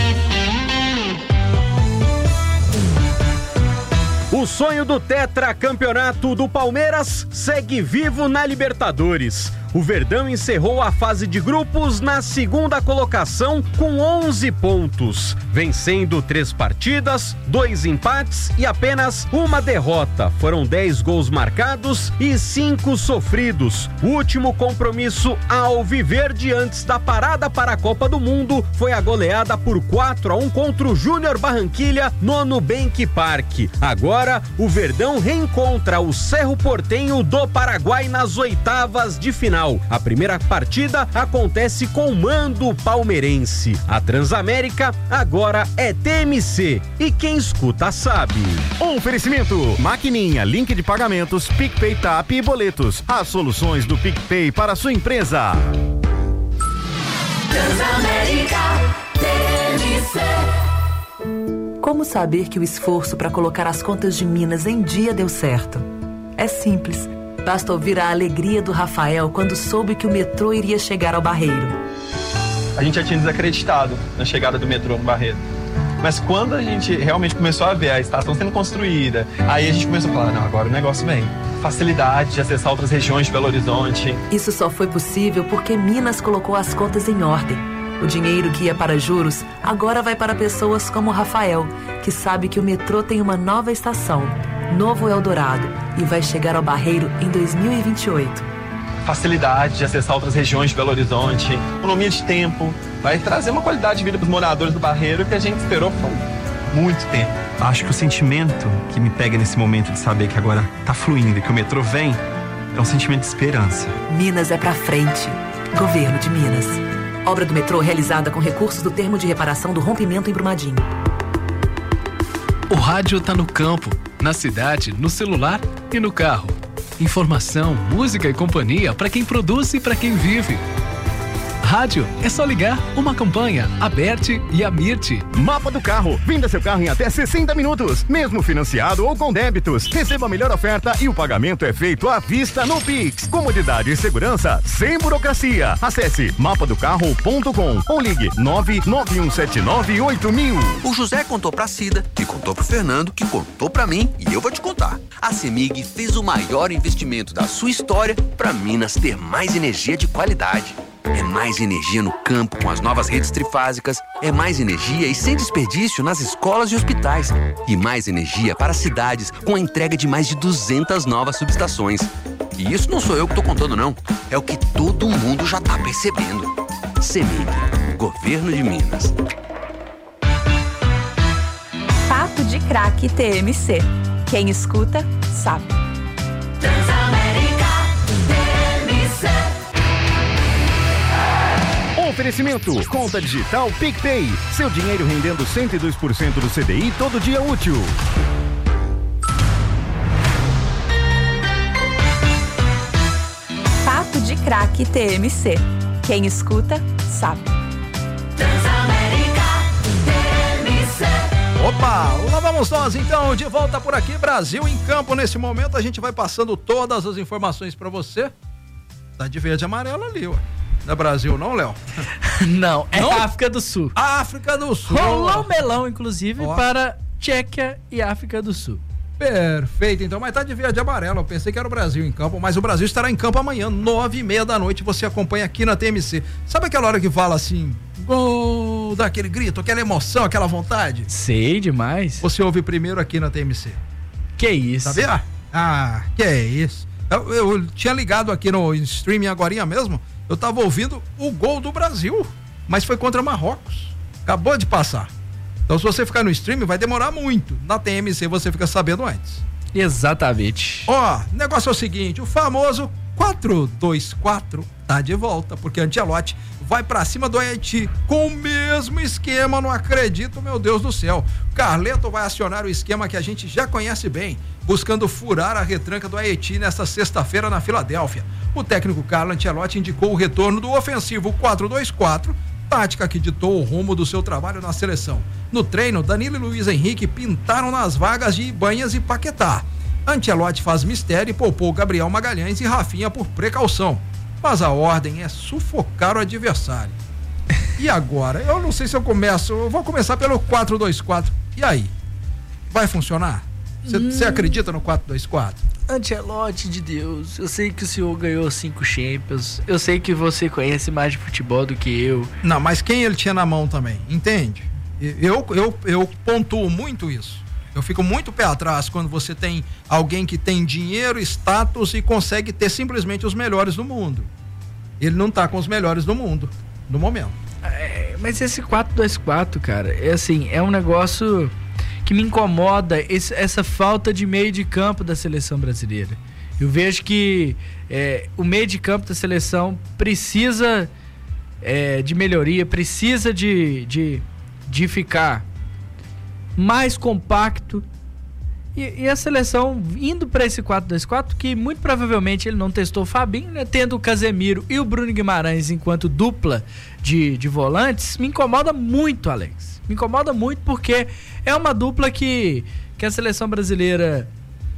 I: O sonho do tetracampeonato do Palmeiras segue vivo na Libertadores. O Verdão encerrou a fase de grupos na segunda colocação com 11 pontos, vencendo 3 partidas, 2 empates e apenas uma derrota. Foram 10 gols marcados e 5 sofridos. O último compromisso alviverde antes da parada para a Copa do Mundo foi a goleada por 4-1 contra o Júnior Barranquilla no Nubank Park. Agora, o Verdão reencontra o Cerro Porteño do Paraguai nas oitavas de final. A primeira partida acontece com o mando palmeirense. A Transamérica agora é TMC e quem escuta sabe.
J: Oferecimento: Maquininha, link de pagamentos, PicPay, TAP e boletos. As soluções do PicPay para a sua empresa.
K: Transamérica TMC.
L: Como saber que o esforço para colocar as contas de Minas em dia deu certo? É simples. Basta ouvir a alegria do Rafael quando soube que o metrô iria chegar ao Barreiro.
M: A gente já tinha desacreditado na chegada do metrô no Barreiro. Mas quando a gente realmente começou a ver a estação sendo construída, aí a gente começou a falar, não, agora o negócio vem. Facilidade de acessar outras regiões de Belo Horizonte.
L: Isso só foi possível porque Minas colocou as contas em ordem. O dinheiro que ia para juros agora vai para pessoas como o Rafael, que sabe que o metrô tem uma nova estação, Novo Eldorado, e vai chegar ao Barreiro em 2028.
M: Facilidade de acessar outras regiões de Belo Horizonte, economia de tempo, vai trazer uma qualidade de vida para os moradores do Barreiro que a gente esperou por muito tempo.
N: Acho que o sentimento que me pega nesse momento de saber que agora tá fluindo e que o metrô vem é um sentimento de esperança.
L: Minas é pra frente. Governo de Minas. Obra do metrô realizada com recursos do termo de reparação do rompimento em Brumadinho.
O: O rádio tá no campo, na cidade, no celular e no carro. Informação, música e companhia para quem produz e para quem vive. Rádio é só ligar uma campanha, Aberte e Amirte.
J: Mapa do carro. Venda seu carro em até 60 minutos, mesmo financiado ou com débitos. Receba a melhor oferta e o pagamento é feito à vista no Pix. Comodidade e segurança sem burocracia. Acesse mapadocarro.com ou ligue 991798000.
P: O José contou pra Cida, que contou pro Fernando, que contou pra mim e eu vou te contar. A CEMIG fez o maior investimento da sua história para Minas ter mais energia de qualidade. É mais energia no campo com as novas redes trifásicas, é mais energia e sem desperdício nas escolas e hospitais. E mais energia para as cidades com a entrega de mais de 200 novas subestações. E isso não sou eu que tô contando, não. É o que todo mundo já tá percebendo. CEMIG, Governo de Minas.
H: Papo de Craque TMC. Quem escuta, sabe.
K: Transamérica TMC.
J: Oferecimento, conta digital PicPay. Seu dinheiro rendendo 102% do CDI todo dia útil.
H: Papo de Craque TMC. Quem escuta, sabe.
K: Transamérica TMC.
B: Opa, lá vamos nós então, de volta por aqui, Brasil em campo. Nesse momento a gente vai passando todas as informações pra você. Tá de verde e amarelo ali, ué. Não é Brasil não, Léo?
A: Não, é
B: Não?
A: África do Sul.
B: África do Sul.
A: Rolou melão, inclusive,
B: Ó.
A: para Tchequia e África do Sul.
B: Perfeito, então, mas tá de verde e amarelo. Eu pensei que era o Brasil em campo, mas o Brasil estará em campo amanhã, 9h30 da noite. Você acompanha aqui na TMC. Sabe aquela hora que fala assim, gol, dá aquele grito, aquela emoção, aquela vontade?
A: Sei demais.
B: Você ouve primeiro aqui na TMC.
A: Que isso?
B: Tá vendo? Ah, que é isso. Eu tinha ligado aqui no streaming agorinha mesmo. Eu tava ouvindo o gol do Brasil, mas foi contra Marrocos. Acabou de passar. Então, se você ficar no streaming, vai demorar muito. Na TMC você fica sabendo antes.
A: Exatamente.
B: Ó, o negócio é o seguinte, o famoso 4-2-4 tá de volta, porque Ancelotti vai pra cima do Haiti com o mesmo esquema, não acredito, meu Deus do céu. Carleto vai acionar o esquema que a gente já conhece bem, buscando furar a retranca do Haiti nesta sexta-feira na Filadélfia. O técnico Carlo Ancelotti indicou o retorno do ofensivo 4-2-4, tática que ditou o rumo do seu trabalho na seleção. No treino, Danilo e Luiz Henrique pintaram nas vagas de Ibanhas e Paquetá. Ancelotti faz mistério e poupou Gabriel Magalhães e Rafinha por precaução. Mas a ordem é sufocar o adversário. E agora? Eu não sei se eu vou começar pelo 4-2-4. E aí? Vai funcionar? Você acredita no 4-2-4?
A: Ancelotti de Deus, eu sei que o senhor ganhou 5 Champions, eu sei que você conhece mais de futebol do que eu.
B: Não, mas quem ele tinha na mão também, entende? Eu pontuo muito isso. Eu fico muito pé atrás quando você tem alguém que tem dinheiro, status e consegue ter simplesmente os melhores do mundo. Ele não tá com os melhores do mundo, no momento.
A: Mas esse 4-2-4, cara, é assim, é um negócio que me incomoda, essa falta de meio de campo da seleção brasileira. Eu vejo que o meio de campo da seleção precisa de melhoria, precisa de ficar mais compacto. E a seleção indo para esse 4-2-4, que muito provavelmente ele não testou o Fabinho, né? Tendo o Casemiro e o Bruno Guimarães enquanto dupla de volantes, me incomoda muito, Alex. Me incomoda muito porque é uma dupla que a seleção brasileira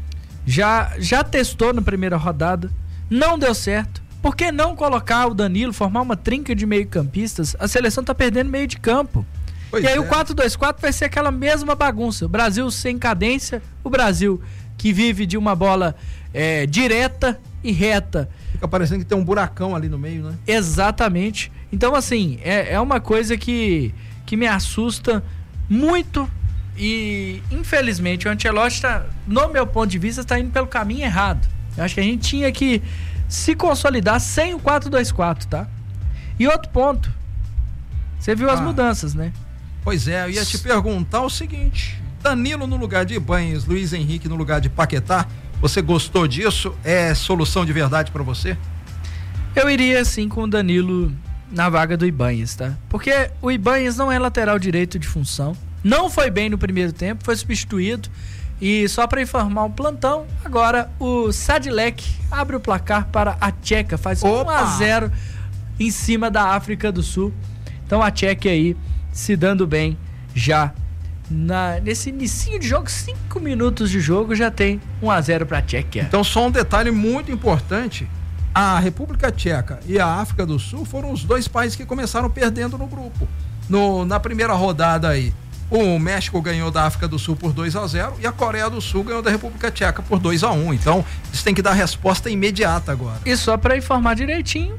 A: já testou na primeira rodada, não deu certo. Por que não colocar o Danilo, formar uma trinca de meio-campistas? A seleção tá perdendo meio de campo.
B: Pois
A: e aí
B: é.
A: o 4-2-4 vai ser aquela mesma bagunça. O Brasil sem cadência, o Brasil que vive de uma bola direta e reta.
B: Fica parecendo que tem um buracão ali no meio, né?
A: Exatamente. Então, assim, é uma coisa que me assusta muito e, infelizmente, o Ancelotti, no meu ponto de vista, está indo pelo caminho errado. Eu acho que a gente tinha que se consolidar sem o 4-2-4, tá? E outro ponto, você viu as mudanças, né?
B: Pois é, eu ia te perguntar o seguinte, Danilo no lugar de Ibanhas, Luiz Henrique no lugar de Paquetá, você gostou disso? É solução de verdade pra você?
A: Eu iria sim com o Danilo na vaga do Ibanhas, tá? Porque o Ibanhas não é lateral direito de função, não foi bem no primeiro tempo, foi substituído e só para informar o plantão, agora o Sadilek abre o placar para a Tcheca, faz 1-0 em cima da África do Sul. Então a Tchequia aí se dando bem já nesse inicinho de jogo, 5 minutos de jogo já tem 1-0 para a Tchequia.
B: Então só um detalhe muito importante, a República Tcheca e a África do Sul foram os dois países que começaram perdendo no grupo. Na primeira rodada aí, o México ganhou da África do Sul por 2-0 e a Coreia do Sul ganhou da República Tcheca por 2-1. Então, eles têm que dar resposta imediata agora.
A: E só para informar direitinho,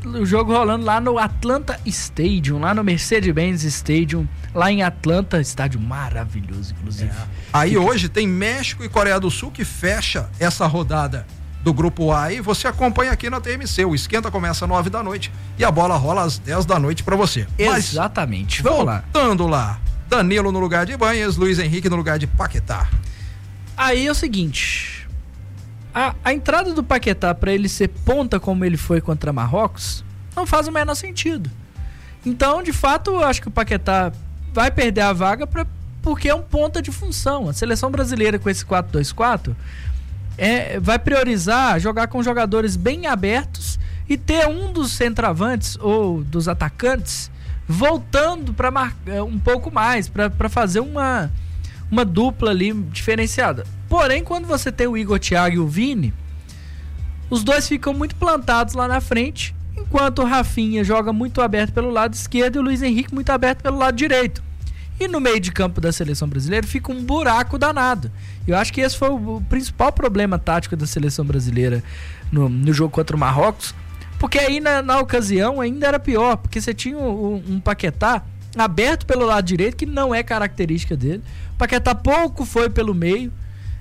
A: o jogo rolando lá no Atlanta Stadium, lá no Mercedes-Benz Stadium, lá em Atlanta, estádio maravilhoso, inclusive.
B: Aí hoje tem México e Coreia do Sul que fecha essa rodada do Grupo A e você acompanha aqui na TMC. O esquenta começa às 9 da noite e a bola rola às 10 da noite pra você.
A: Exatamente. Vamos lá.
B: Voltando lá, Danilo no lugar de Banhas, Luiz Henrique no lugar de Paquetá.
A: Aí é o seguinte, a entrada do Paquetá pra ele ser ponta como ele foi contra Marrocos não faz o menor sentido. Então, de fato, eu acho que o Paquetá vai perder a vaga porque é um ponta de função. A seleção brasileira com esse 4-2-4 vai priorizar jogar com jogadores bem abertos e ter um dos centroavantes ou dos atacantes voltando para marcar um pouco mais, para fazer uma dupla ali diferenciada. Porém, quando você tem o Igor Thiago e o Vini, os dois ficam muito plantados lá na frente, enquanto o Rafinha joga muito aberto pelo lado esquerdo e o Luiz Henrique muito aberto pelo lado direito. E no meio de campo da seleção brasileira fica um buraco danado. Eu acho que esse foi o principal problema tático da seleção brasileira no jogo contra o Marrocos, porque aí na ocasião ainda era pior, porque você tinha um Paquetá aberto pelo lado direito, que não é característica dele. O Paquetá pouco foi pelo meio,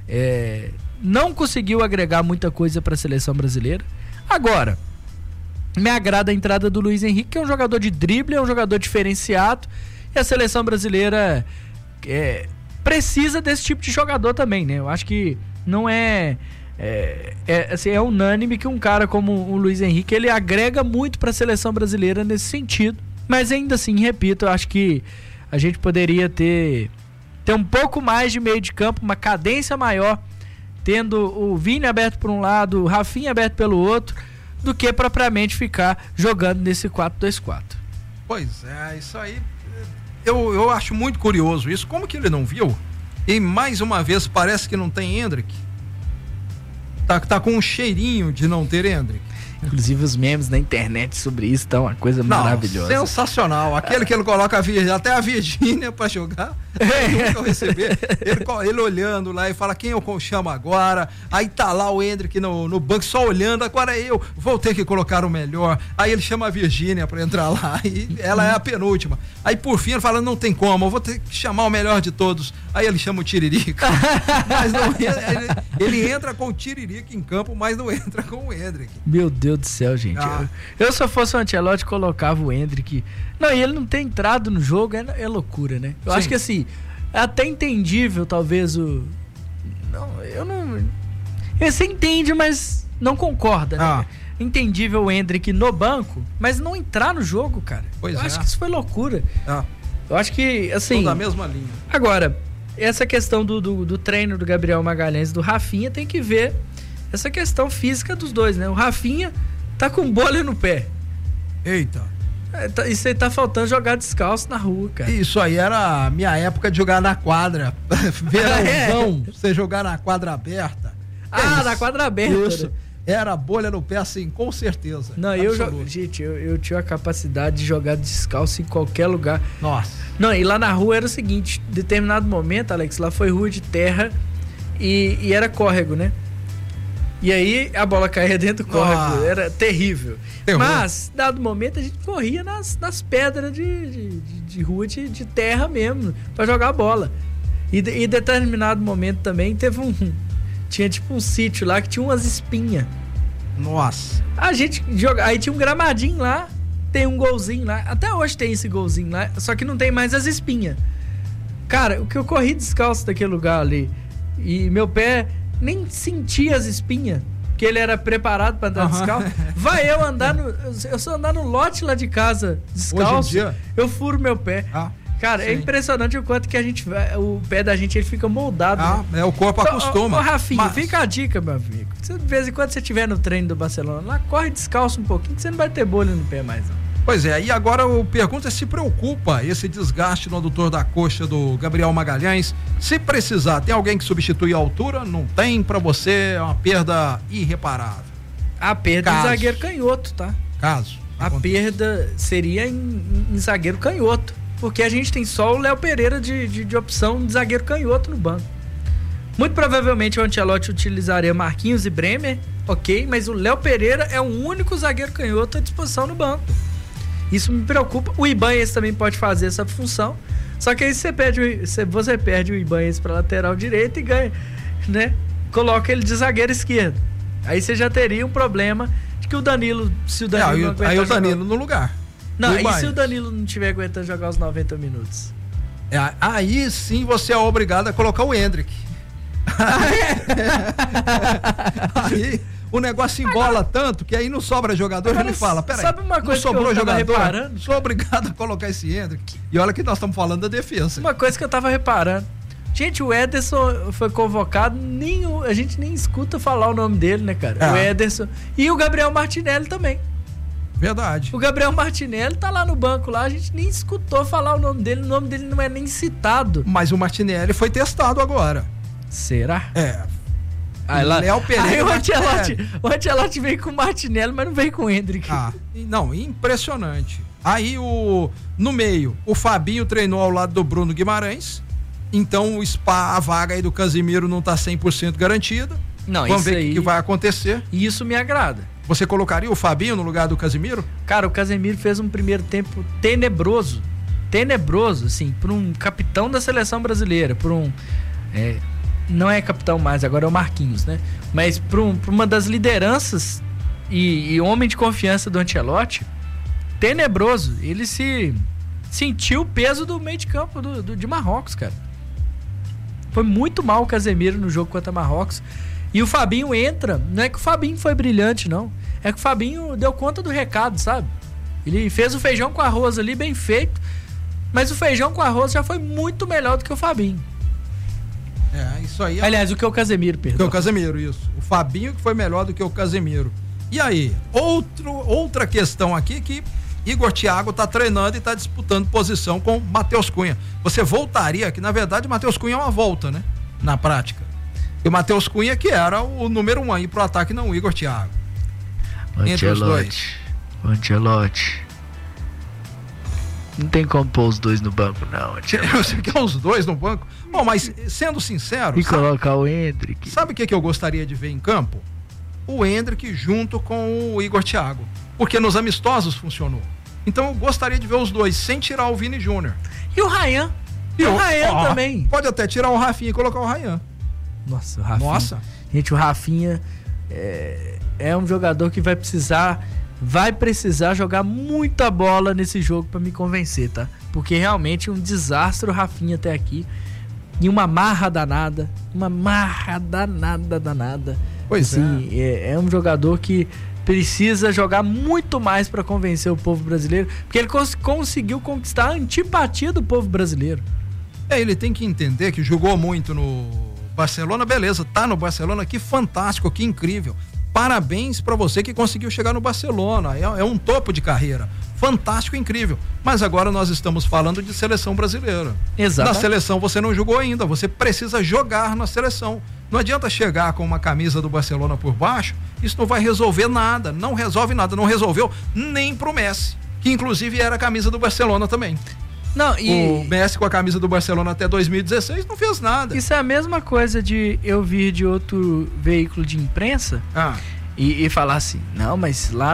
A: não conseguiu agregar muita coisa para a seleção brasileira. Agora, me agrada a entrada do Luiz Henrique, que é um jogador de drible, é um jogador diferenciado, e a seleção brasileira precisa desse tipo de jogador também, né? Eu acho que não é unânime que um cara como o Luiz Henrique, ele agrega muito para a seleção brasileira nesse sentido. Mas ainda assim, repito, eu acho que a gente poderia ter um pouco mais de meio de campo, uma cadência maior, tendo o Vini aberto por um lado, o Rafinha aberto pelo outro, do que propriamente ficar jogando nesse 4-2-4.
B: Pois é, isso aí eu acho muito curioso isso. Como que ele não viu? E mais uma vez parece que não tem Endrick. Tá com um cheirinho de não ter Endrick.
A: Inclusive os memes na internet sobre isso estão uma coisa maravilhosa.
B: Sensacional. Aquele que ele coloca até a Virgínia pra jogar. Nunca receber. Ele olhando lá e fala: quem eu chamo agora? Aí tá lá o Endrick no banco só olhando. Agora eu vou ter que colocar o melhor. Aí ele chama a Virgínia pra entrar lá e ela é a penúltima. Aí por fim ele fala: não tem como, eu vou ter que chamar o melhor de todos. Aí ele chama o Tiririca. Mas não, ele entra com o Tiririca em campo, mas não entra com o Endrick.
A: Meu Deus do céu, gente. Eu se eu fosse o Ancelotti, colocava o Endrick. Não, e ele não tem entrado no jogo, é loucura, né? Eu acho que assim, é até entendível, talvez você entende, mas não concorda, né? Entendível o Endrick no banco, mas não entrar no jogo, cara. Eu acho que isso foi loucura. Eu acho que, assim...
B: Tô da mesma linha.
A: Agora, essa questão do treino do Gabriel Magalhães e do Rafinha tem que ver essa questão física dos dois, né? O Rafinha tá com bolha no pé.
B: Eita.
A: Isso aí tá faltando jogar descalço na rua, cara.
B: Isso aí era a minha época de jogar na quadra. Verãozão, você jogar na quadra aberta.
A: Na quadra aberta.
B: Isso. Né? Era bolha no pé, assim, com certeza.
A: Não, gente, eu tinha a capacidade de jogar descalço em qualquer lugar.
B: Nossa.
A: Não, e lá na rua era o seguinte, em determinado momento, Alex, lá foi rua de terra e era córrego, né? E aí a bola caía dentro do córrego, era terrível. Mas, dado momento, a gente corria nas pedras de rua de terra mesmo, pra jogar a bola. E em determinado momento também tinha tipo um sítio lá que tinha umas espinhas.
B: Nossa.
A: A gente joga, aí tinha um gramadinho lá, tem um golzinho lá, até hoje tem esse golzinho lá, só que não tem mais as espinhas. Cara, o que eu corri descalço daquele lugar ali, e meu pé nem sentia as espinhas, que ele era preparado para andar descalço. Vai eu só andar no lote lá de casa descalço, hoje em dia, eu furo meu pé. Cara, é impressionante o quanto que o pé da gente ele fica moldado.
B: Né? O corpo acostuma.
A: Ô Rafinha, fica a dica, meu amigo. De vez em quando você estiver no treino do Barcelona, lá corre descalço um pouquinho, que você não vai ter bolha no pé mais, não.
B: Pois é, e agora eu pergunto se preocupa esse desgaste no adutor da coxa do Gabriel Magalhães. Se precisar, tem alguém que substitui a altura? Não tem, pra você é uma perda irreparável.
A: A perda em zagueiro canhoto, tá? A perda seria em zagueiro canhoto, porque a gente tem só o Léo Pereira de opção de zagueiro canhoto no banco. Muito provavelmente o Ancelotti utilizaria Marquinhos e Bremer, ok, mas o Léo Pereira é o único zagueiro canhoto à disposição no banco. Isso me preocupa. O Ibanez também pode fazer essa função, só que aí você perde o Ibanez para lateral direito e ganha, né? Coloca ele de zagueiro esquerdo. Aí você já teria um problema de que o Danilo, se o Danilo
B: aí o Danilo no lugar.
A: Não, e se o Danilo não tiver aguentando jogar os 90 minutos?
B: Aí sim você é obrigado a colocar o Hendrick. Aí o negócio embola tanto que aí não sobra jogador. Agora, ele fala, peraí,
A: sabe uma coisa
B: não sobrou
A: que eu tava
B: jogador,
A: reparando?
B: sou obrigado a colocar esse Hendrick. E olha que nós estamos falando da defesa.
A: Uma coisa que eu tava reparando, gente, o Ederson foi convocado, a gente nem escuta falar o nome dele, né, cara? O Ederson e o Gabriel Martinelli também.
B: Verdade.
A: O Gabriel Martinelli tá lá no banco lá, a gente nem escutou falar o nome dele não é nem citado.
B: Mas o Martinelli foi testado agora.
A: Será?
B: Aí Léo Pereira.
A: Aí o Ancelotti veio com o Martinelli, mas não veio com o Hendrick.
B: Não, impressionante. Aí no meio, o Fabinho treinou ao lado do Bruno Guimarães. Então a vaga aí do Casimiro não tá 100% garantida.
A: Não,
B: vamos
A: isso
B: ver o
A: aí,
B: que vai acontecer.
A: Isso me agrada.
B: Você colocaria o Fabinho no lugar do Casimiro?
A: Cara, o Casemiro fez um primeiro tempo tenebroso, assim, por um capitão da seleção brasileira, por um... não é capitão mais, agora é o Marquinhos, né? Mas por uma das lideranças e homem de confiança do Ancelotti, tenebroso. Ele sentiu o peso do meio de campo de Marrocos, cara. Foi muito mal o Casemiro no jogo contra Marrocos. E o Fabinho entra, não é que o Fabinho foi brilhante, não. É que o Fabinho deu conta do recado, sabe? Ele fez o feijão com arroz ali, bem feito. Mas o feijão com arroz já foi muito melhor do que o Fabinho.
B: Isso aí.
A: Aliás, o que o Casemiro, perdão.
B: O que o Casemiro, isso. O Fabinho que foi melhor do que o Casemiro. E aí, outra questão aqui que Igor Thiago tá treinando e tá disputando posição com Matheus Cunha. Você voltaria, que na verdade Matheus Cunha é uma volta, né? Na prática. E o Matheus Cunha que era o número 1 aí pro ataque, não o Igor Thiago. Entre os dois.
A: Ancelotti. Não tem como pôr os dois no banco, não.
B: Você quer os dois no banco? Bom, mas sendo sincero...
A: E colocar o Hendrick.
B: Sabe o que eu gostaria de ver em campo? O Hendrick junto com o Igor Thiago. Porque nos amistosos funcionou. Então eu gostaria de ver os dois, sem tirar o Vini Júnior.
A: E o Ryan? E o Ryan também.
B: Pode até tirar o Rafinha e colocar o Ryan.
A: Nossa, o Rafinha. Gente, o Rafinha é um jogador que vai precisar jogar muita bola nesse jogo pra me convencer, tá? Porque realmente um desastre o Rafinha até aqui. E uma marra danada.
B: Pois
A: assim, é um jogador que precisa jogar muito mais pra convencer o povo brasileiro, porque ele conseguiu conquistar a antipatia do povo brasileiro.
B: Ele tem que entender que jogou muito no Barcelona, beleza, tá no Barcelona, que fantástico, que incrível. Parabéns pra você que conseguiu chegar no Barcelona, é um topo de carreira, fantástico, incrível. Mas agora nós estamos falando de seleção brasileira.
A: Exato.
B: Na seleção você não jogou ainda, você precisa jogar na seleção. Não adianta chegar com uma camisa do Barcelona por baixo, isso não vai resolver nada, não resolve nada, não resolveu nem pro Messi, que inclusive era a camisa do Barcelona também.
A: Não,
B: o Messi com a camisa do Barcelona até 2016 não fez nada.
A: Isso é a mesma coisa de eu vir de outro veículo de imprensa e falar assim, não, mas lá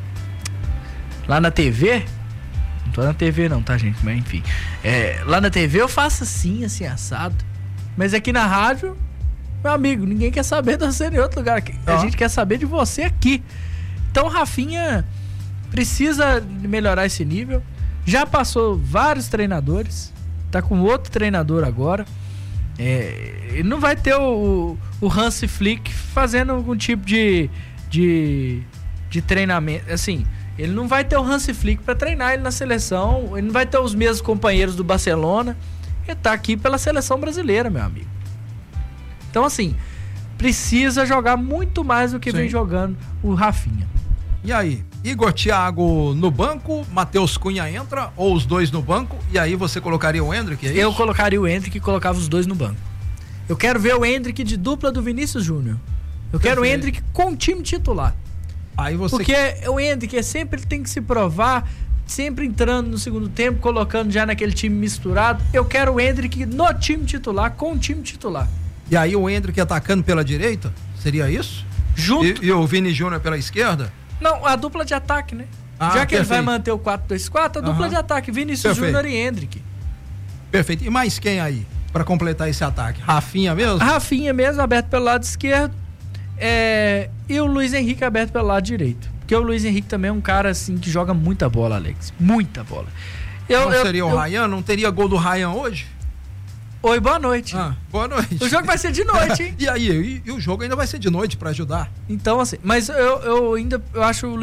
A: na TV, não tô na TV não, tá, gente? Mas enfim, lá na TV eu faço assim assado, mas aqui na rádio, meu amigo, ninguém quer saber de você em outro lugar, a gente quer saber de você aqui. Então o Rafinha precisa melhorar esse nível. Já passou vários treinadores, tá com outro treinador agora. Ele não vai ter o Hansi Flick fazendo algum tipo de treinamento. Assim, ele não vai ter o Hansi Flick para treinar ele na seleção. Ele não vai ter os mesmos companheiros do Barcelona. Ele tá aqui pela seleção brasileira, meu amigo. Então, assim, precisa jogar muito mais do que vem jogando o Rafinha.
B: E aí? Igor Thiago no banco, Matheus Cunha entra, ou os dois no banco, e aí você colocaria o Hendrick, é isso?
A: Eu colocaria o Hendrick e colocava os dois no banco. Eu quero ver o Hendrick de dupla do Vinícius Júnior. Eu quero o Hendrick com o time titular.
B: Aí você...
A: Porque o Hendrick sempre tem que se provar, sempre entrando no segundo tempo, colocando já naquele time misturado. Eu quero o Hendrick no time titular, com o time titular.
B: E aí o Hendrick atacando pela direita? Seria isso?
A: Junto.
B: E o Vini Júnior pela esquerda?
A: Não, a dupla de ataque, né? Já que ele vai manter o 4-2-4, a dupla de ataque, Vinícius Júnior e Hendrick.
B: Perfeito. E mais quem aí para completar esse ataque? Rafinha mesmo?
A: Rafinha mesmo, aberto pelo lado esquerdo. E o Luiz Henrique aberto pelo lado direito. Porque o Luiz Henrique também é um cara assim que joga muita bola, Alex. Muita bola.
B: Não seria o Ryan? Não teria gol do Ryan hoje?
A: Oi, boa noite.
B: Boa noite.
A: O jogo vai ser de noite, hein?
B: E aí? E o jogo ainda vai ser de noite para ajudar?
A: Então, assim, mas eu acho o